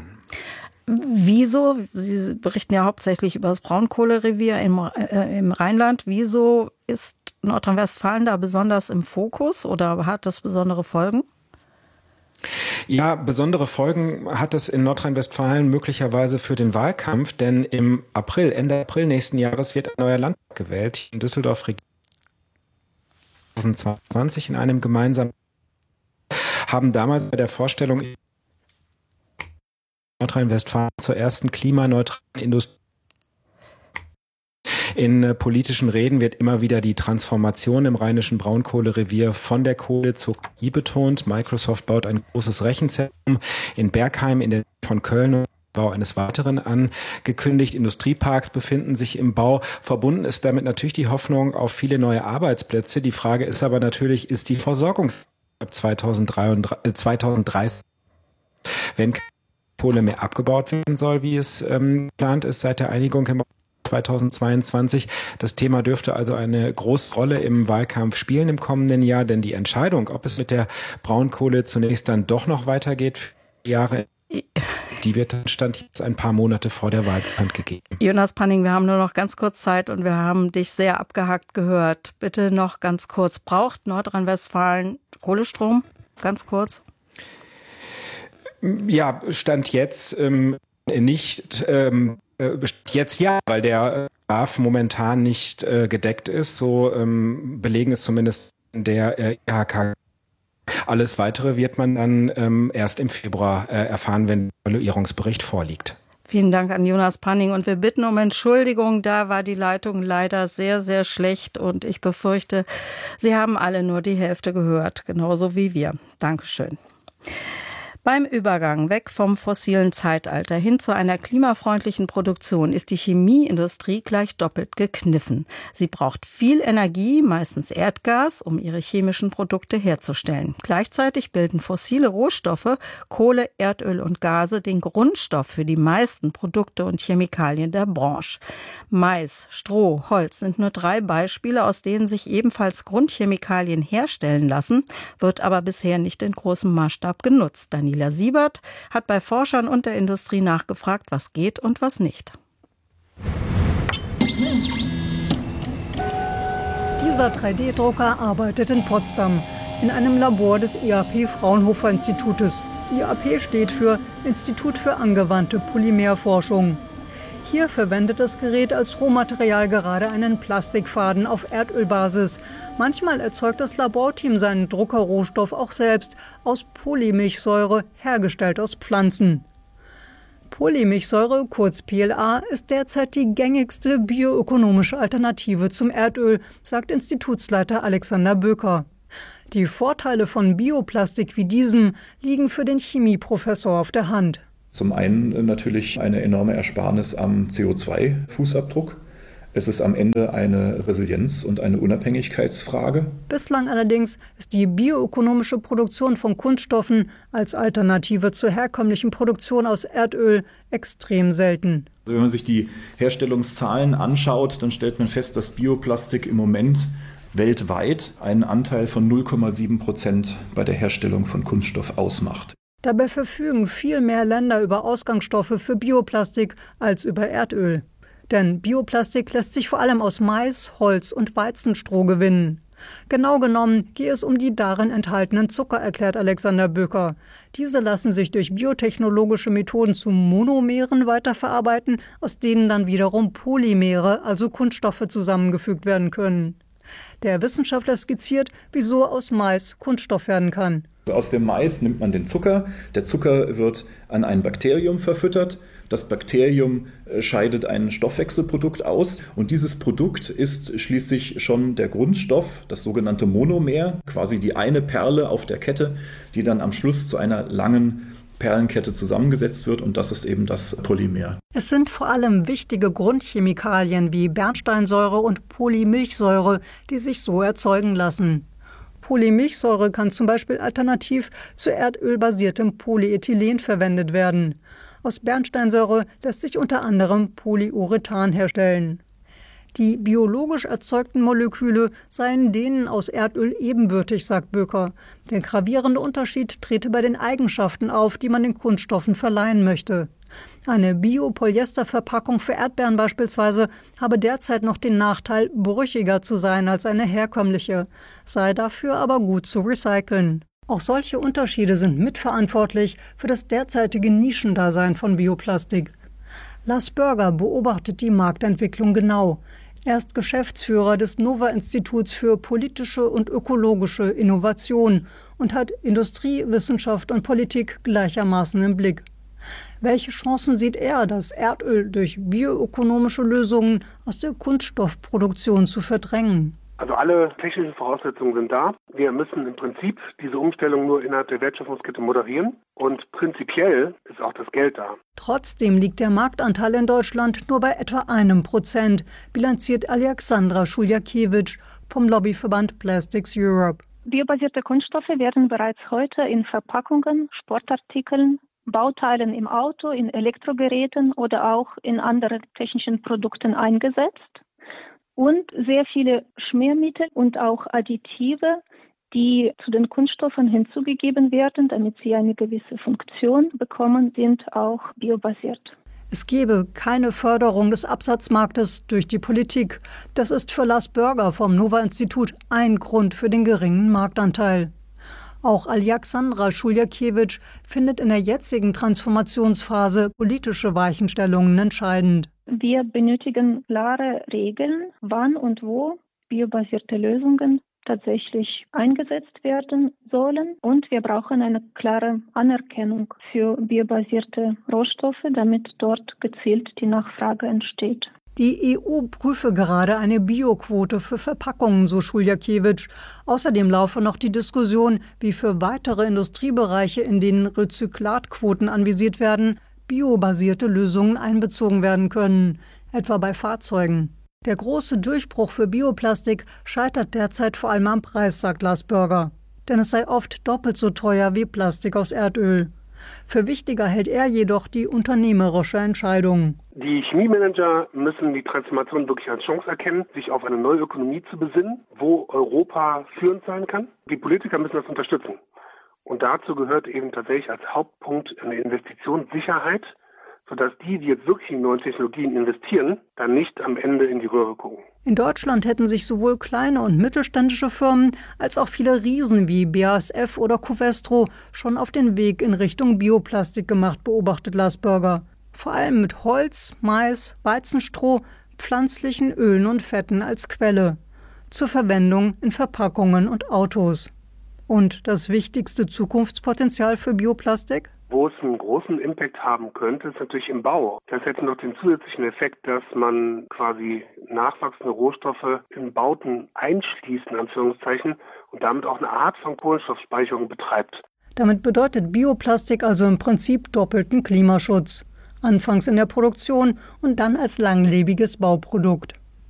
Wieso, Sie berichten ja hauptsächlich über das Braunkohlerevier im Rheinland, wieso ist Nordrhein-Westfalen da besonders im Fokus oder hat das besondere Folgen? Ja, besondere Folgen hat es in Nordrhein-Westfalen möglicherweise für den Wahlkampf, denn im April, Ende April nächsten Jahres wird ein neuer Landtag gewählt. In Düsseldorf 2020 in einem gemeinsamen haben damals bei der Vorstellung Nordrhein-Westfalen zur ersten klimaneutralen Industrie. In politischen Reden wird immer wieder die Transformation im rheinischen Braunkohlerevier von der Kohle zur KI betont. Microsoft baut ein großes Rechenzentrum in Bergheim in der Nähe von Köln und Bau eines weiteren angekündigt. Industrieparks befinden sich im Bau. Verbunden ist damit natürlich die Hoffnung auf viele neue Arbeitsplätze. Die Frage ist aber natürlich, ist die Versorgung ab 2030, wenn Kohle mehr abgebaut werden soll, wie es geplant ist seit der Einigung im 2022. Das Thema dürfte also eine große Rolle im Wahlkampf spielen im kommenden Jahr, denn die Entscheidung, ob es mit der Braunkohle zunächst dann doch noch weitergeht, für Jahre, die wird dann Stand jetzt ein paar Monate vor der Wahl bekannt gegeben. Jonas Panning, wir haben nur noch ganz kurz Zeit und wir haben dich sehr abgehackt gehört. Bitte noch ganz kurz. Braucht Nordrhein-Westfalen Kohlestrom? Ganz kurz. Ja, Stand jetzt nicht. Jetzt ja, weil der Bedarf momentan nicht gedeckt ist. So belegen es zumindest der IHK. Alles Weitere wird man dann erst im Februar erfahren, wenn der Evaluierungsbericht vorliegt. Vielen Dank an Jonas Panning und wir bitten um Entschuldigung. Da war die Leitung leider sehr, sehr schlecht und ich befürchte, Sie haben alle nur die Hälfte gehört, genauso wie wir. Dankeschön. Beim Übergang weg vom fossilen Zeitalter hin zu einer klimafreundlichen Produktion ist die Chemieindustrie gleich doppelt gekniffen. Sie braucht viel Energie, meistens Erdgas, um ihre chemischen Produkte herzustellen. Gleichzeitig bilden fossile Rohstoffe, Kohle, Erdöl und Gase, den Grundstoff für die meisten Produkte und Chemikalien der Branche. Mais, Stroh, Holz sind nur 3 Beispiele, aus denen sich ebenfalls Grundchemikalien herstellen lassen, wird aber bisher nicht in großem Maßstab genutzt. Daniela Siebert hat bei Forschern und der Industrie nachgefragt, was geht und was nicht. Dieser 3D-Drucker arbeitet in Potsdam in einem Labor des IAP Fraunhofer Institutes. IAP steht für Institut für angewandte Polymerforschung. Hier verwendet das Gerät als Rohmaterial gerade einen Plastikfaden auf Erdölbasis. Manchmal erzeugt das Laborteam seinen Druckerrohstoff auch selbst aus Polymilchsäure, hergestellt aus Pflanzen. Polymilchsäure, kurz PLA, ist derzeit die gängigste bioökonomische Alternative zum Erdöl, sagt Institutsleiter Alexander Böker. Die Vorteile von Bioplastik wie diesem liegen für den Chemieprofessor auf der Hand. Zum einen natürlich eine enorme Ersparnis am CO2-Fußabdruck. Es ist am Ende eine Resilienz- und eine Unabhängigkeitsfrage. Bislang allerdings ist die bioökonomische Produktion von Kunststoffen als Alternative zur herkömmlichen Produktion aus Erdöl extrem selten. Wenn man sich die Herstellungszahlen anschaut, dann stellt man fest, dass Bioplastik im Moment weltweit einen Anteil von 0,7% bei der Herstellung von Kunststoff ausmacht. Dabei verfügen viel mehr Länder über Ausgangsstoffe für Bioplastik als über Erdöl. Denn Bioplastik lässt sich vor allem aus Mais, Holz und Weizenstroh gewinnen. Genau genommen gehe es um die darin enthaltenen Zucker, erklärt Alexander Böker. Diese lassen sich durch biotechnologische Methoden zu Monomeren weiterverarbeiten, aus denen dann wiederum Polymere, also Kunststoffe, zusammengefügt werden können. Der Wissenschaftler skizziert, wieso aus Mais Kunststoff werden kann. Aus dem Mais nimmt man den Zucker. Der Zucker wird an ein Bakterium verfüttert. Das Bakterium scheidet ein Stoffwechselprodukt aus. Und dieses Produkt ist schließlich schon der Grundstoff, das sogenannte Monomer, quasi die eine Perle auf der Kette, die dann am Schluss zu einer langen Perlenkette zusammengesetzt wird. Und das ist eben das Polymer. Es sind vor allem wichtige Grundchemikalien wie Bernsteinsäure und Polymilchsäure, die sich so erzeugen lassen. Polymilchsäure kann zum Beispiel alternativ zu erdölbasiertem Polyethylen verwendet werden. Aus Bernsteinsäure lässt sich unter anderem Polyurethan herstellen. Die biologisch erzeugten Moleküle seien denen aus Erdöl ebenbürtig, sagt Böker. Der gravierende Unterschied trete bei den Eigenschaften auf, die man den Kunststoffen verleihen möchte. Eine Biopolyesterverpackung für Erdbeeren beispielsweise habe derzeit noch den Nachteil, brüchiger zu sein als eine herkömmliche, sei dafür aber gut zu recyceln. Auch solche Unterschiede sind mitverantwortlich für das derzeitige Nischendasein von Bioplastik. Lars Börger beobachtet die Marktentwicklung genau. Er ist Geschäftsführer des Nova-Instituts für politische und ökologische Innovation und hat Industrie, Wissenschaft und Politik gleichermaßen im Blick. Welche Chancen sieht er, das Erdöl durch bioökonomische Lösungen aus der Kunststoffproduktion zu verdrängen? Also alle technischen Voraussetzungen sind da. Wir müssen im Prinzip diese Umstellung nur innerhalb der Wertschöpfungskette moderieren. Und prinzipiell ist auch das Geld da. Trotzdem liegt der Marktanteil in Deutschland nur bei etwa 1%, bilanziert Alexandra Schuljakiewicz vom Lobbyverband Plastics Europe. Biobasierte Kunststoffe werden bereits heute in Verpackungen, Sportartikeln, Bauteilen im Auto, in Elektrogeräten oder auch in anderen technischen Produkten eingesetzt. Und sehr viele Schmiermittel und auch Additive, die zu den Kunststoffen hinzugegeben werden, damit sie eine gewisse Funktion bekommen, sind auch biobasiert. Es gebe keine Förderung des Absatzmarktes durch die Politik. Das ist für Lars Börger vom Nova-Institut ein Grund für den geringen Marktanteil. Auch Alexandra Schuljakiewicz findet in der jetzigen Transformationsphase politische Weichenstellungen entscheidend. Wir benötigen klare Regeln, wann und wo biobasierte Lösungen tatsächlich eingesetzt werden sollen. Und wir brauchen eine klare Anerkennung für biobasierte Rohstoffe, damit dort gezielt die Nachfrage entsteht. Die EU prüfe gerade eine Bioquote für Verpackungen, so Schuljakiewicz. Außerdem laufe noch die Diskussion, wie für weitere Industriebereiche, in denen Rezyklatquoten anvisiert werden, biobasierte Lösungen einbezogen werden können, etwa bei Fahrzeugen. Der große Durchbruch für Bioplastik scheitert derzeit vor allem am Preis, sagt Lars Börger. Denn es sei oft doppelt so teuer wie Plastik aus Erdöl. Für wichtiger hält er jedoch die unternehmerische Entscheidung. Die Chemiemanager müssen die Transformation wirklich als Chance erkennen, sich auf eine neue Ökonomie zu besinnen, wo Europa führend sein kann. Die Politiker müssen das unterstützen. Und dazu gehört eben tatsächlich als Hauptpunkt eine Investitionssicherheit, sodass die jetzt wirklich in neue Technologien investieren, dann nicht am Ende in die Röhre gucken. In Deutschland hätten sich sowohl kleine und mittelständische Firmen als auch viele Riesen wie BASF oder Covestro schon auf den Weg in Richtung Bioplastik gemacht, beobachtet Lars Börger. Vor allem mit Holz, Mais, Weizenstroh, pflanzlichen Ölen und Fetten als Quelle. Zur Verwendung in Verpackungen und Autos. Und das wichtigste Zukunftspotenzial für Bioplastik? Wo es einen großen Impact haben könnte, ist natürlich im Bau. Das hätte noch den zusätzlichen Effekt, dass man quasi nachwachsende Rohstoffe in Bauten einschließt, in Anführungszeichen, und damit auch eine Art von Kohlenstoffspeicherung betreibt. Damit bedeutet Bioplastik also im Prinzip doppelten Klimaschutz. Anfangs in der Produktion und dann als langlebiges Bauprodukt.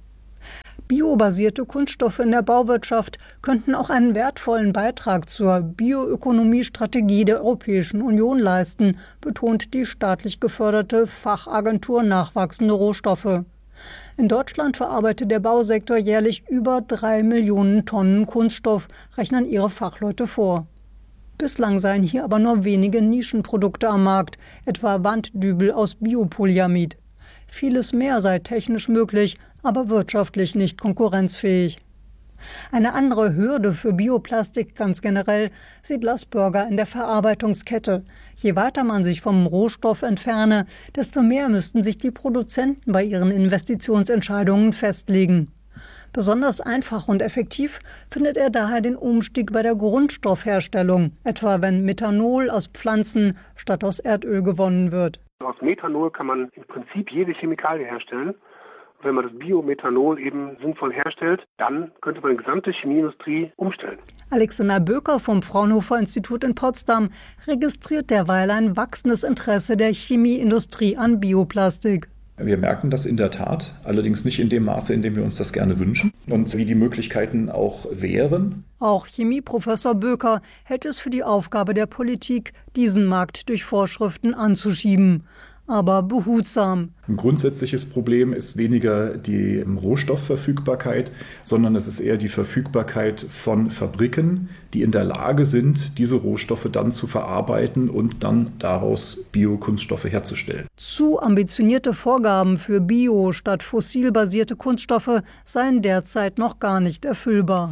Biobasierte Kunststoffe in der Bauwirtschaft könnten auch einen wertvollen Beitrag zur Bioökonomiestrategie der Europäischen Union leisten, betont die staatlich geförderte Fachagentur Nachwachsende Rohstoffe. In Deutschland verarbeitet der Bausektor jährlich über 3 Millionen Tonnen Kunststoff, rechnen ihre Fachleute vor. Bislang seien hier aber nur wenige Nischenprodukte am Markt, etwa Wanddübel aus Biopolyamid. Vieles mehr sei technisch möglich, aber wirtschaftlich nicht konkurrenzfähig. Eine andere Hürde für Bioplastik ganz generell sieht Lars Börger in der Verarbeitungskette. Je weiter man sich vom Rohstoff entferne, desto mehr müssten sich die Produzenten bei ihren Investitionsentscheidungen festlegen. Besonders einfach und effektiv findet er daher den Umstieg bei der Grundstoffherstellung, etwa wenn Methanol aus Pflanzen statt aus Erdöl gewonnen wird. Aus Methanol kann man im Prinzip jede Chemikalie herstellen. Wenn man das Biomethanol eben sinnvoll herstellt, dann könnte man die gesamte Chemieindustrie umstellen. Alexander Böker vom Fraunhofer Institut in Potsdam registriert derweil ein wachsendes Interesse der Chemieindustrie an Bioplastik. Wir merken das in der Tat, allerdings nicht in dem Maße, in dem wir uns das gerne wünschen und wie die Möglichkeiten auch wären. Auch Chemieprofessor Böker hält es für die Aufgabe der Politik, diesen Markt durch Vorschriften anzuschieben. Aber behutsam. Ein grundsätzliches Problem ist weniger die Rohstoffverfügbarkeit, sondern es ist eher die Verfügbarkeit von Fabriken, die in der Lage sind, diese Rohstoffe dann zu verarbeiten und dann daraus Biokunststoffe herzustellen. Zu ambitionierte Vorgaben für bio- statt fossilbasierte Kunststoffe seien derzeit noch gar nicht erfüllbar.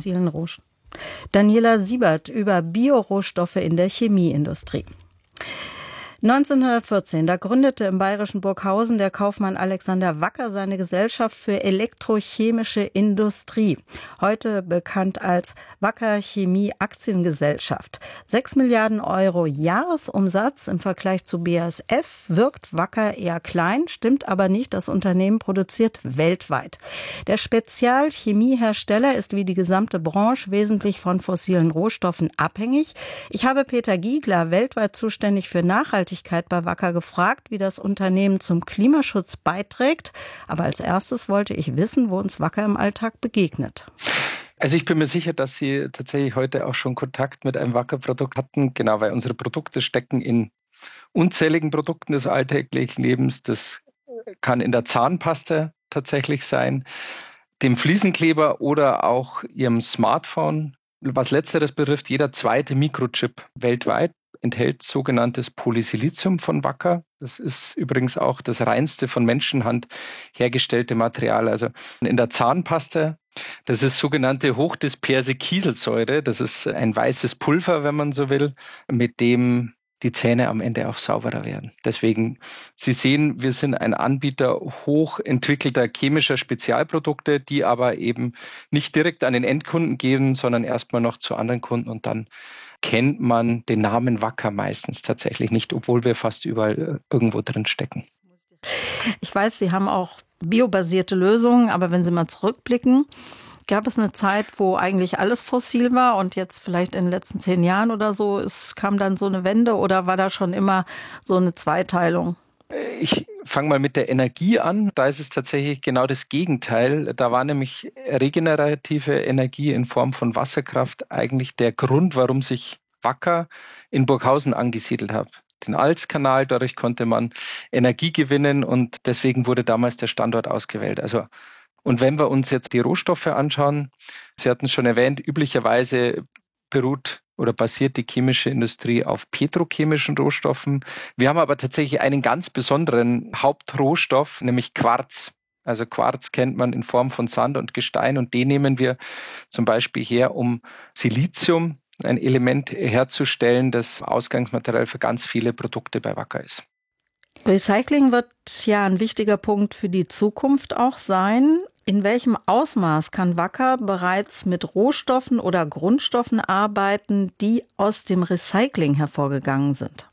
Daniela Siebert über Biorohstoffe in der Chemieindustrie. 1914, da gründete im bayerischen Burghausen der Kaufmann Alexander Wacker seine Gesellschaft für elektrochemische Industrie, heute bekannt als Wacker Chemie Aktiengesellschaft. 6 Milliarden Euro Jahresumsatz im Vergleich zu BASF wirkt Wacker eher klein, stimmt aber nicht, das Unternehmen produziert weltweit. Der Spezialchemiehersteller ist wie die gesamte Branche wesentlich von fossilen Rohstoffen abhängig. Ich habe Peter Giegler, weltweit zuständig für Nachhaltigkeit bei Wacker, gefragt, wie das Unternehmen zum Klimaschutz beiträgt. Aber als erstes wollte ich wissen, wo uns Wacker im Alltag begegnet. Also ich bin mir sicher, dass Sie tatsächlich heute auch schon Kontakt mit einem Wacker-Produkt hatten. Genau, weil unsere Produkte stecken in unzähligen Produkten des alltäglichen Lebens. Das kann in der Zahnpasta tatsächlich sein, dem Fliesenkleber oder auch Ihrem Smartphone. Was Letzteres betrifft, jeder zweite Mikrochip weltweit enthält sogenanntes Polysilizium von Wacker. Das ist übrigens auch das reinste von Menschenhand hergestellte Material. Also in der Zahnpasta, das ist sogenannte hochdisperse Kieselsäure. Das ist ein weißes Pulver, wenn man so will, mit dem die Zähne am Ende auch sauberer werden. Deswegen, Sie sehen, wir sind ein Anbieter hochentwickelter chemischer Spezialprodukte, die aber eben nicht direkt an den Endkunden gehen, sondern erstmal noch zu anderen Kunden, und dann kennt man den Namen Wacker meistens tatsächlich nicht, obwohl wir fast überall irgendwo drin stecken. Ich weiß, Sie haben auch biobasierte Lösungen. Aber wenn Sie mal zurückblicken, gab es eine Zeit, wo eigentlich alles fossil war und jetzt vielleicht in den letzten 10 Jahren oder so, kam dann so eine Wende oder war da schon immer so eine Zweiteilung? Ich fange mal mit der Energie an. Da ist es tatsächlich genau das Gegenteil. Da war nämlich regenerative Energie in Form von Wasserkraft eigentlich der Grund, warum sich Wacker in Burghausen angesiedelt hat. Den Alzkanal, dadurch konnte man Energie gewinnen und deswegen wurde damals der Standort ausgewählt. Und wenn wir uns jetzt die Rohstoffe anschauen, Sie hatten es schon erwähnt, üblicherweise beruht oder basiert die chemische Industrie auf petrochemischen Rohstoffen. Wir haben aber tatsächlich einen ganz besonderen Hauptrohstoff, nämlich Quarz. Also Quarz kennt man in Form von Sand und Gestein und den nehmen wir zum Beispiel her, um Silizium, ein Element herzustellen, das Ausgangsmaterial für ganz viele Produkte bei Wacker ist. Recycling wird ja ein wichtiger Punkt für die Zukunft auch sein. In welchem Ausmaß kann Wacker bereits mit Rohstoffen oder Grundstoffen arbeiten, die aus dem Recycling hervorgegangen sind?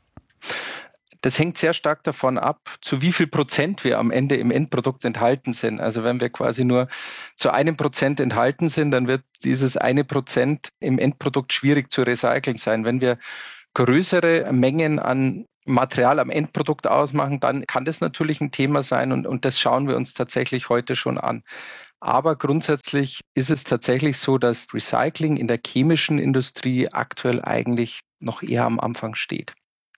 Das hängt sehr stark davon ab, zu wie viel Prozent wir am Ende im Endprodukt enthalten sind. Also wenn wir quasi nur zu 1% enthalten sind, dann wird dieses 1% im Endprodukt schwierig zu recyceln sein. Wenn wir größere Mengen an Material am Endprodukt ausmachen, dann kann das natürlich ein Thema sein und das schauen wir uns tatsächlich heute schon an. Aber grundsätzlich ist es tatsächlich so, dass Recycling in der chemischen Industrie aktuell eigentlich noch eher am Anfang steht.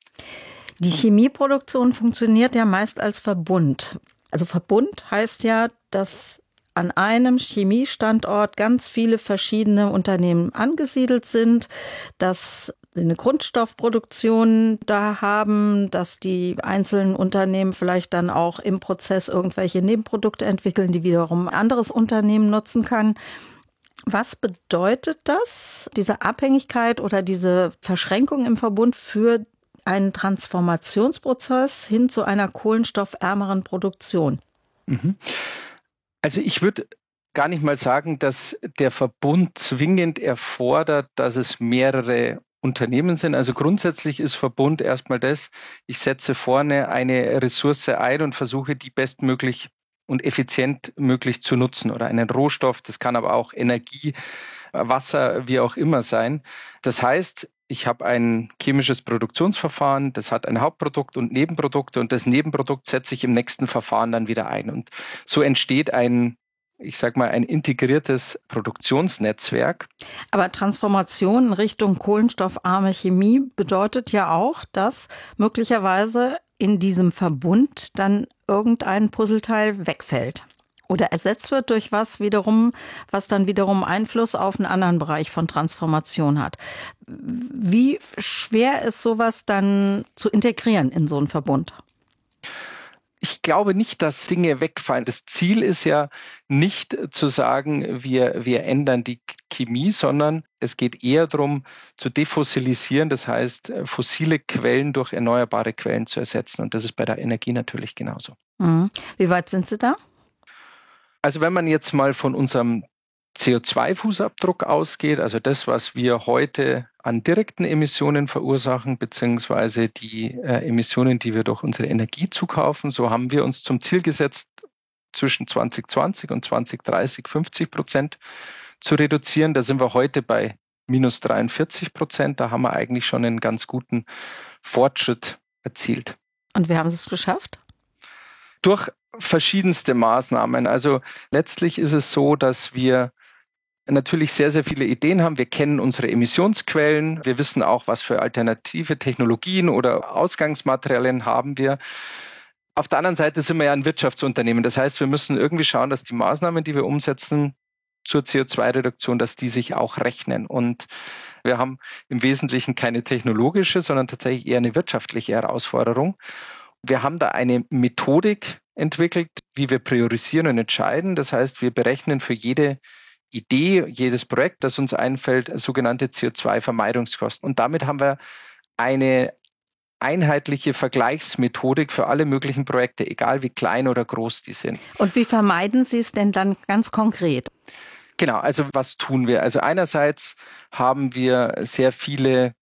Die Chemieproduktion funktioniert ja meist als Verbund. Also Verbund heißt ja, dass an einem Chemiestandort ganz viele verschiedene Unternehmen angesiedelt sind, dass sie eine Grundstoffproduktion da haben, dass die einzelnen Unternehmen vielleicht dann auch im Prozess irgendwelche Nebenprodukte entwickeln, die wiederum ein anderes Unternehmen nutzen kann. Was bedeutet das, diese Abhängigkeit oder diese Verschränkung im Verbund für einen Transformationsprozess hin zu einer kohlenstoffärmeren Produktion? Also ich würde gar nicht mal sagen, dass der Verbund zwingend erfordert, dass es mehrere Unternehmen sind. Also grundsätzlich ist Verbund erstmal das, ich setze vorne eine Ressource ein und versuche, die bestmöglich und effizient möglich zu nutzen oder einen Rohstoff, das kann aber auch Energie, Wasser, wie auch immer sein. Das heißt, ich habe ein chemisches Produktionsverfahren, das hat ein Hauptprodukt und Nebenprodukte und das Nebenprodukt setze ich im nächsten Verfahren dann wieder ein. Und so entsteht ein integriertes Produktionsnetzwerk. Aber Transformation in Richtung kohlenstoffarme Chemie bedeutet ja auch, dass möglicherweise in diesem Verbund dann irgendein Puzzleteil wegfällt oder ersetzt wird durch was dann wiederum Einfluss auf einen anderen Bereich von Transformation hat. Wie schwer ist sowas dann zu integrieren in so einen Verbund? Ich glaube nicht, dass Dinge wegfallen. Das Ziel ist ja nicht zu sagen, wir ändern die Chemie, sondern es geht eher darum, zu defossilisieren, das heißt, fossile Quellen durch erneuerbare Quellen zu ersetzen. Und das ist bei der Energie natürlich genauso. Wie weit sind Sie da? Also wenn man jetzt mal von unserem CO2-Fußabdruck ausgeht, also das, was wir heute an direkten Emissionen verursachen, beziehungsweise die Emissionen, die wir durch unsere Energie zukaufen, so haben wir uns zum Ziel gesetzt, zwischen 2020 und 2030 50% zu reduzieren. Da sind wir heute bei minus 43%. Da haben wir eigentlich schon einen ganz guten Fortschritt erzielt. Und wie haben Sie es geschafft? Durch verschiedenste Maßnahmen. Also letztlich ist es so, dass wir natürlich sehr, sehr viele Ideen haben. Wir kennen unsere Emissionsquellen. Wir wissen auch, was für alternative Technologien oder Ausgangsmaterialien haben wir. Auf der anderen Seite sind wir ja ein Wirtschaftsunternehmen. Das heißt, wir müssen irgendwie schauen, dass die Maßnahmen, die wir umsetzen zur CO2-Reduktion, dass die sich auch rechnen. Und wir haben im Wesentlichen keine technologische, sondern tatsächlich eher eine wirtschaftliche Herausforderung. Wir haben da eine Methodik entwickelt, wie wir priorisieren und entscheiden. Das heißt, wir berechnen für jede Idee, jedes Projekt, das uns einfällt, sogenannte CO2-Vermeidungskosten. Und damit haben wir eine einheitliche Vergleichsmethodik für alle möglichen Projekte, egal wie klein oder groß die sind. Und wie vermeiden Sie es denn dann ganz konkret? Genau, also was tun wir? Also einerseits haben wir sehr viele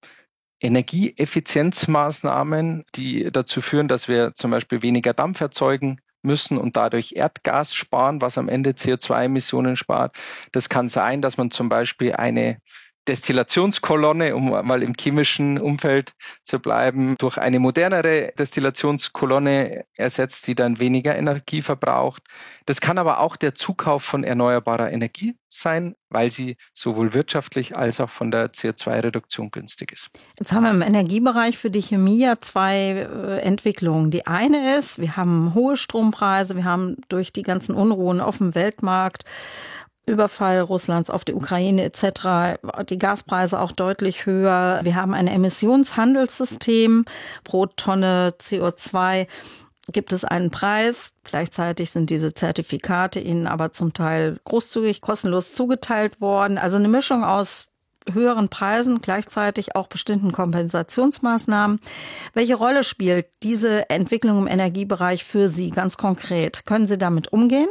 Energieeffizienzmaßnahmen, die dazu führen, dass wir zum Beispiel weniger Dampf erzeugen müssen und dadurch Erdgas sparen, was am Ende CO2-Emissionen spart. Das kann sein, dass man zum Beispiel eine Destillationskolonne, um mal im chemischen Umfeld zu bleiben, durch eine modernere Destillationskolonne ersetzt, die dann weniger Energie verbraucht. Das kann aber auch der Zukauf von erneuerbarer Energie sein, weil sie sowohl wirtschaftlich als auch von der CO2-Reduktion günstig ist. Jetzt haben wir im Energiebereich für die Chemie ja zwei Entwicklungen. Die eine ist, wir haben hohe Strompreise, wir haben durch die ganzen Unruhen auf dem Weltmarkt, Überfall Russlands auf die Ukraine etc., die Gaspreise auch deutlich höher. Wir haben ein Emissionshandelssystem. Pro Tonne CO2 gibt es einen Preis. Gleichzeitig sind diese Zertifikate ihnen aber zum Teil großzügig, kostenlos zugeteilt worden. Also eine Mischung aus höheren Preisen, gleichzeitig auch bestimmten Kompensationsmaßnahmen. Welche Rolle spielt diese Entwicklung im Energiebereich für Sie ganz konkret? Können Sie damit umgehen?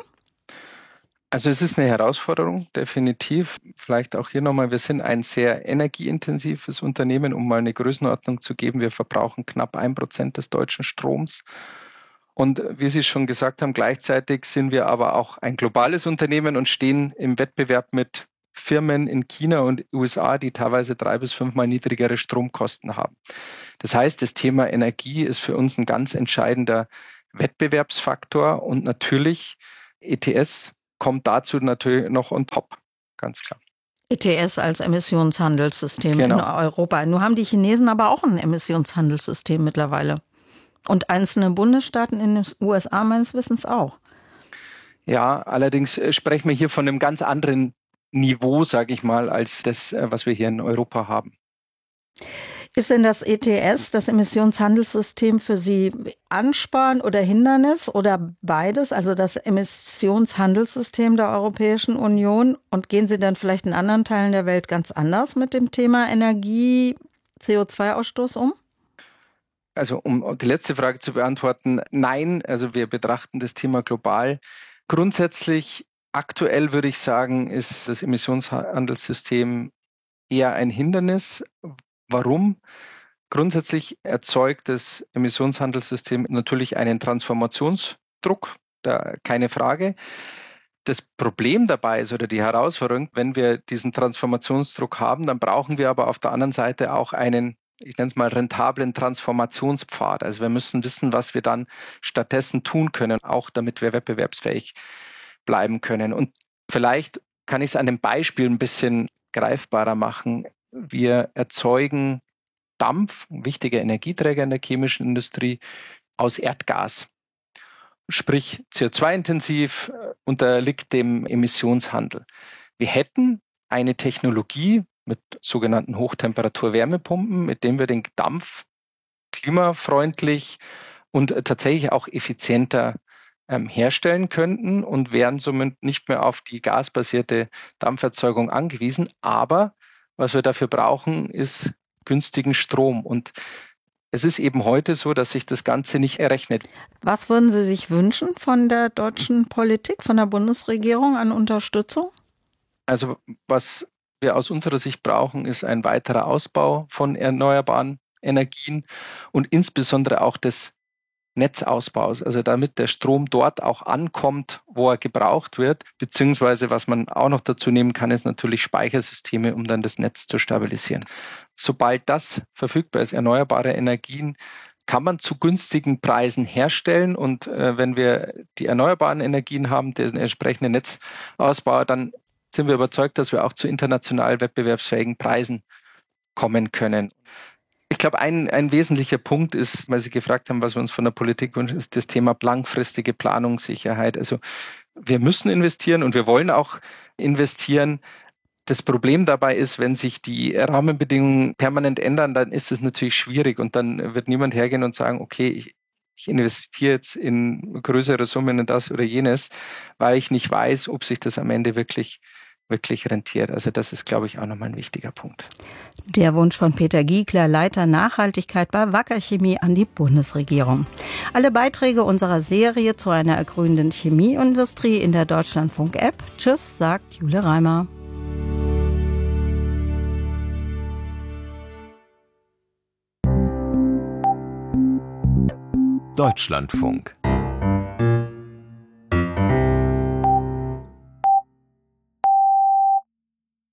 Also es ist eine Herausforderung, definitiv. Vielleicht auch hier nochmal, wir sind ein sehr energieintensives Unternehmen, um mal eine Größenordnung zu geben. Wir verbrauchen knapp 1% des deutschen Stroms. Und wie Sie schon gesagt haben, gleichzeitig sind wir aber auch ein globales Unternehmen und stehen im Wettbewerb mit Firmen in China und USA, die teilweise 3- bis 5-mal niedrigere Stromkosten haben. Das heißt, das Thema Energie ist für uns ein ganz entscheidender Wettbewerbsfaktor und natürlich ETS kommt dazu natürlich noch on top, ganz klar. ETS als Emissionshandelssystem genau. In Europa. Nun haben die Chinesen aber auch ein Emissionshandelssystem mittlerweile. Und einzelne Bundesstaaten in den USA meines Wissens auch. Ja, allerdings sprechen wir hier von einem ganz anderen Niveau, sage ich mal, als das, was wir hier in Europa haben. Ist denn das ETS, das Emissionshandelssystem, für Sie Ansporn oder Hindernis oder beides, also das Emissionshandelssystem der Europäischen Union? Und gehen Sie dann vielleicht in anderen Teilen der Welt ganz anders mit dem Thema Energie, CO2-Ausstoß um? Also um die letzte Frage zu beantworten, nein, also wir betrachten das Thema global. Grundsätzlich, aktuell würde ich sagen, ist das Emissionshandelssystem eher ein Hindernis. Warum? Grundsätzlich erzeugt das Emissionshandelssystem natürlich einen Transformationsdruck, keine Frage. Das Problem dabei ist oder die Herausforderung, wenn wir diesen Transformationsdruck haben, dann brauchen wir aber auf der anderen Seite auch einen, ich nenne es mal, rentablen Transformationspfad. Also wir müssen wissen, was wir dann stattdessen tun können, auch damit wir wettbewerbsfähig bleiben können. Und vielleicht kann ich es an dem Beispiel ein bisschen greifbarer machen. Wir erzeugen Dampf, ein wichtiger Energieträger in der chemischen Industrie, aus Erdgas. Sprich CO2-intensiv, unterliegt dem Emissionshandel. Wir hätten eine Technologie mit sogenannten Hochtemperatur-Wärmepumpen, mit dem wir den Dampf klimafreundlich und tatsächlich auch effizienter herstellen könnten und wären somit nicht mehr auf die gasbasierte Dampferzeugung angewiesen. Aber was wir dafür brauchen, ist günstigen Strom. Und es ist eben heute so, dass sich das Ganze nicht errechnet. Was würden Sie sich wünschen von der deutschen Politik, von der Bundesregierung an Unterstützung? Also was wir aus unserer Sicht brauchen, ist ein weiterer Ausbau von erneuerbaren Energien und insbesondere auch des Netzausbaus, also damit der Strom dort auch ankommt, wo er gebraucht wird, beziehungsweise was man auch noch dazu nehmen kann, ist natürlich Speichersysteme, um dann das Netz zu stabilisieren. Sobald das verfügbar ist, erneuerbare Energien, kann man zu günstigen Preisen herstellen und wenn wir die erneuerbaren Energien haben, den entsprechenden Netzausbau, dann sind wir überzeugt, dass wir auch zu international wettbewerbsfähigen Preisen kommen können. Ich glaube, ein wesentlicher Punkt ist, weil Sie gefragt haben, was wir uns von der Politik wünschen, ist das Thema langfristige Planungssicherheit. Also wir müssen investieren und wir wollen auch investieren. Das Problem dabei ist, wenn sich die Rahmenbedingungen permanent ändern, dann ist es natürlich schwierig und dann wird niemand hergehen und sagen, okay, ich investiere jetzt in größere Summen in das oder jenes, weil ich nicht weiß, ob sich das am Ende wirklich rentiert. Also das ist, glaube ich, auch nochmal ein wichtiger Punkt. Der Wunsch von Peter Giegler, Leiter Nachhaltigkeit bei Wacker Chemie, an die Bundesregierung. Alle Beiträge unserer Serie zu einer ergrünenden Chemieindustrie in der Deutschlandfunk-App. Tschüss, sagt Jule Reimer. Deutschlandfunk.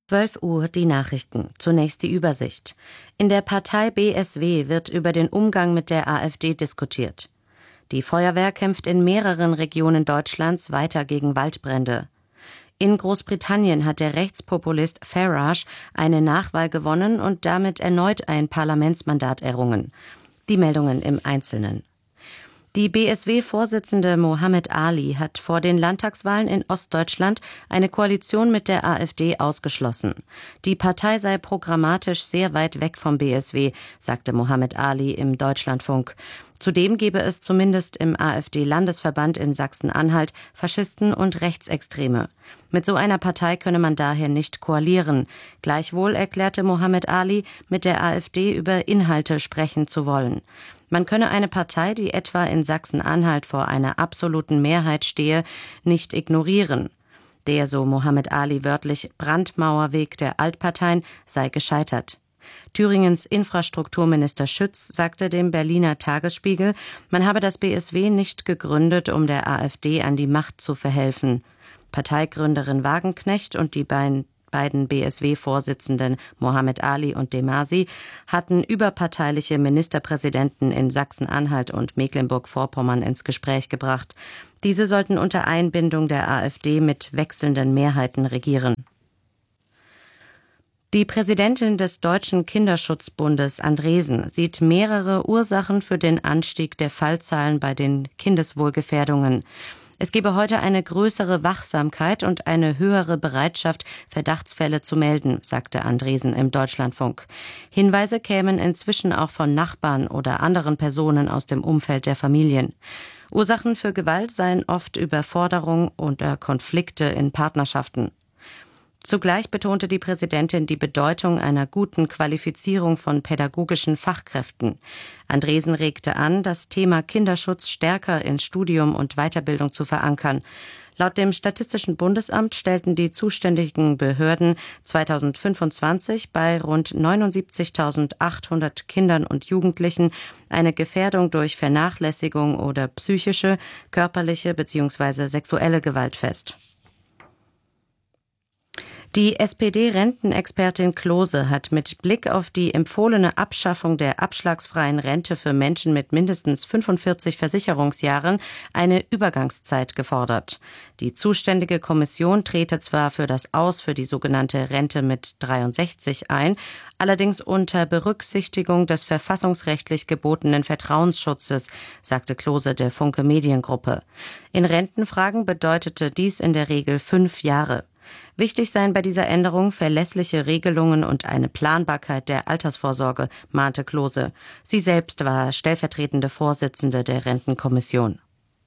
12 Uhr die Nachrichten. Zunächst die Übersicht. In der Partei BSW wird über den Umgang mit der AfD diskutiert. Die Feuerwehr kämpft in mehreren Regionen Deutschlands weiter gegen Waldbrände. In Großbritannien hat der Rechtspopulist Farage eine Nachwahl gewonnen und damit erneut ein Parlamentsmandat errungen. Die Meldungen im Einzelnen. Die BSW-Vorsitzende Mohammed Ali hat vor den Landtagswahlen in Ostdeutschland eine Koalition mit der AfD ausgeschlossen. Die Partei sei programmatisch sehr weit weg vom BSW, sagte Mohammed Ali im Deutschlandfunk. Zudem gebe es zumindest im AfD-Landesverband in Sachsen-Anhalt Faschisten und Rechtsextreme. Mit so einer Partei könne man daher nicht koalieren. Gleichwohl erklärte Mohammed Ali, mit der AfD über Inhalte sprechen zu wollen. Man könne eine Partei, die etwa in Sachsen-Anhalt vor einer absoluten Mehrheit stehe, nicht ignorieren. Der, so Mohammed Ali wörtlich, Brandmauerweg der Altparteien sei gescheitert. Thüringens Infrastrukturminister Schütz sagte dem Berliner Tagesspiegel, man habe das BSW nicht gegründet, um der AfD an die Macht zu verhelfen. Parteigründerin Wagenknecht und die beiden BSW-Vorsitzenden Mohammed Ali und Demasi hatten überparteiliche Ministerpräsidenten in Sachsen-Anhalt und Mecklenburg-Vorpommern ins Gespräch gebracht. Diese sollten unter Einbindung der AfD mit wechselnden Mehrheiten regieren. Die Präsidentin des Deutschen Kinderschutzbundes Andresen sieht mehrere Ursachen für den Anstieg der Fallzahlen bei den Kindeswohlgefährdungen. Es gebe heute eine größere Wachsamkeit und eine höhere Bereitschaft, Verdachtsfälle zu melden, sagte Andresen im Deutschlandfunk. Hinweise kämen inzwischen auch von Nachbarn oder anderen Personen aus dem Umfeld der Familien. Ursachen für Gewalt seien oft Überforderung oder Konflikte in Partnerschaften. Zugleich betonte die Präsidentin die Bedeutung einer guten Qualifizierung von pädagogischen Fachkräften. Andresen regte an, das Thema Kinderschutz stärker in Studium und Weiterbildung zu verankern. Laut dem Statistischen Bundesamt stellten die zuständigen Behörden 2025 bei rund 79.800 Kindern und Jugendlichen eine Gefährdung durch Vernachlässigung oder psychische, körperliche bzw. sexuelle Gewalt fest. Die SPD-Rentenexpertin Klose hat mit Blick auf die empfohlene Abschaffung der abschlagsfreien Rente für Menschen mit mindestens 45 Versicherungsjahren eine Übergangszeit gefordert. Die zuständige Kommission trete zwar für das Aus für die sogenannte Rente mit 63 ein, allerdings unter Berücksichtigung des verfassungsrechtlich gebotenen Vertrauensschutzes, sagte Klose der Funke Mediengruppe. In Rentenfragen bedeutete dies in der Regel 5 Jahre. Wichtig seien bei dieser Änderung verlässliche Regelungen und eine Planbarkeit der Altersvorsorge, mahnte Klose. Sie selbst war stellvertretende Vorsitzende der Rentenkommission.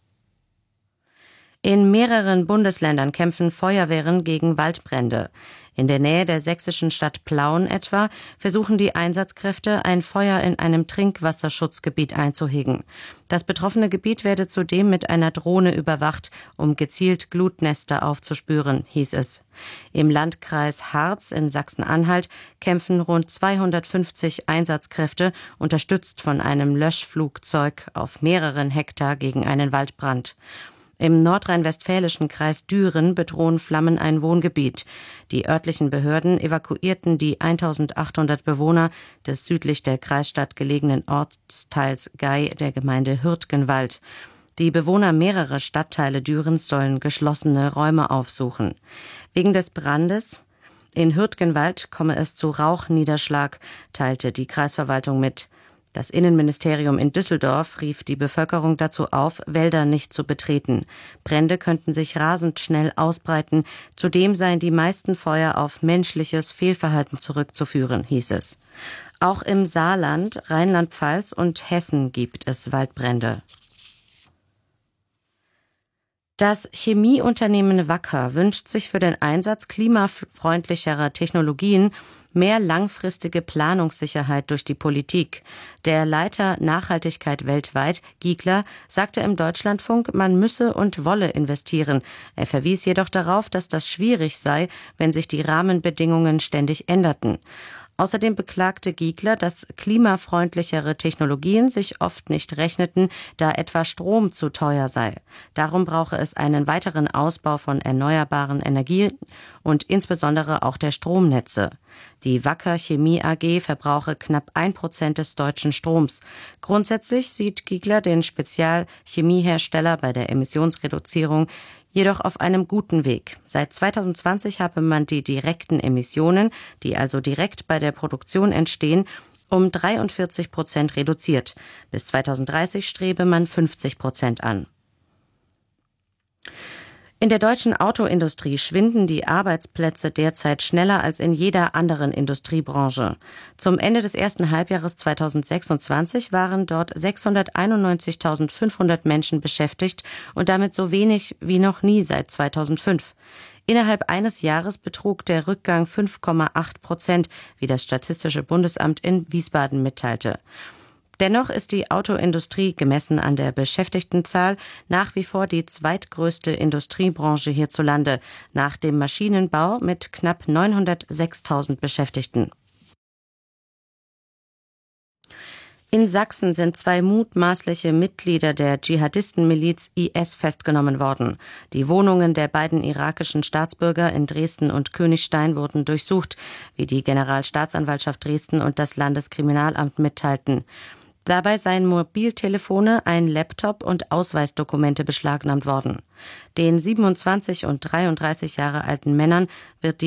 In mehreren Bundesländern kämpfen Feuerwehren gegen Waldbrände. In der Nähe der sächsischen Stadt Plauen etwa versuchen die Einsatzkräfte, ein Feuer in einem Trinkwasserschutzgebiet einzuhegen. Das betroffene Gebiet werde zudem mit einer Drohne überwacht, um gezielt Glutnester aufzuspüren, hieß es. Im Landkreis Harz in Sachsen-Anhalt kämpfen rund 250 Einsatzkräfte, unterstützt von einem Löschflugzeug, auf mehreren Hektar gegen einen Waldbrand. Im nordrhein-westfälischen Kreis Düren bedrohen Flammen ein Wohngebiet. Die örtlichen Behörden evakuierten die 1800 Bewohner des südlich der Kreisstadt gelegenen Ortsteils Gey der Gemeinde Hürtgenwald. Die Bewohner mehrerer Stadtteile Dürens sollen geschlossene Räume aufsuchen. Wegen des Brandes in Hürtgenwald komme es zu Rauchniederschlag, teilte die Kreisverwaltung mit. Das Innenministerium in Düsseldorf rief die Bevölkerung dazu auf, Wälder nicht zu betreten. Brände könnten sich rasend schnell ausbreiten. Zudem seien die meisten Feuer auf menschliches Fehlverhalten zurückzuführen, hieß es. Auch im Saarland, Rheinland-Pfalz und Hessen gibt es Waldbrände. Das Chemieunternehmen Wacker wünscht sich für den Einsatz klimafreundlicherer Technologien mehr langfristige Planungssicherheit durch die Politik. Der Leiter Nachhaltigkeit weltweit, Giegler, sagte im Deutschlandfunk, man müsse und wolle investieren. Er verwies jedoch darauf, dass das schwierig sei, wenn sich die Rahmenbedingungen ständig änderten. Außerdem beklagte Giegler, dass klimafreundlichere Technologien sich oft nicht rechneten, da etwa Strom zu teuer sei. Darum brauche es einen weiteren Ausbau von erneuerbaren Energien und insbesondere auch der Stromnetze. Die Wacker Chemie AG verbrauche knapp 1% des deutschen Stroms. Grundsätzlich sieht Giegler den Spezialchemiehersteller bei der Emissionsreduzierung jedoch auf einem guten Weg. Seit 2020 habe man die direkten Emissionen, die also direkt bei der Produktion entstehen, um 43% reduziert. Bis 2030 strebe man 50% an. In der deutschen Autoindustrie schwinden die Arbeitsplätze derzeit schneller als in jeder anderen Industriebranche. Zum Ende des ersten Halbjahres 2026 waren dort 691.500 Menschen beschäftigt und damit so wenig wie noch nie seit 2005. Innerhalb eines Jahres betrug der Rückgang 5,8%, wie das Statistische Bundesamt in Wiesbaden mitteilte. Dennoch ist die Autoindustrie gemessen an der Beschäftigtenzahl nach wie vor die zweitgrößte Industriebranche hierzulande, nach dem Maschinenbau mit knapp 906.000 Beschäftigten. In Sachsen sind 2 mutmaßliche Mitglieder der Dschihadistenmiliz IS festgenommen worden. Die Wohnungen der beiden irakischen Staatsbürger in Dresden und Königstein wurden durchsucht, wie die Generalstaatsanwaltschaft Dresden und das Landeskriminalamt mitteilten. Dabei seien Mobiltelefone, ein Laptop und Ausweisdokumente beschlagnahmt worden. Den 27 und 33 Jahre alten Männern wird die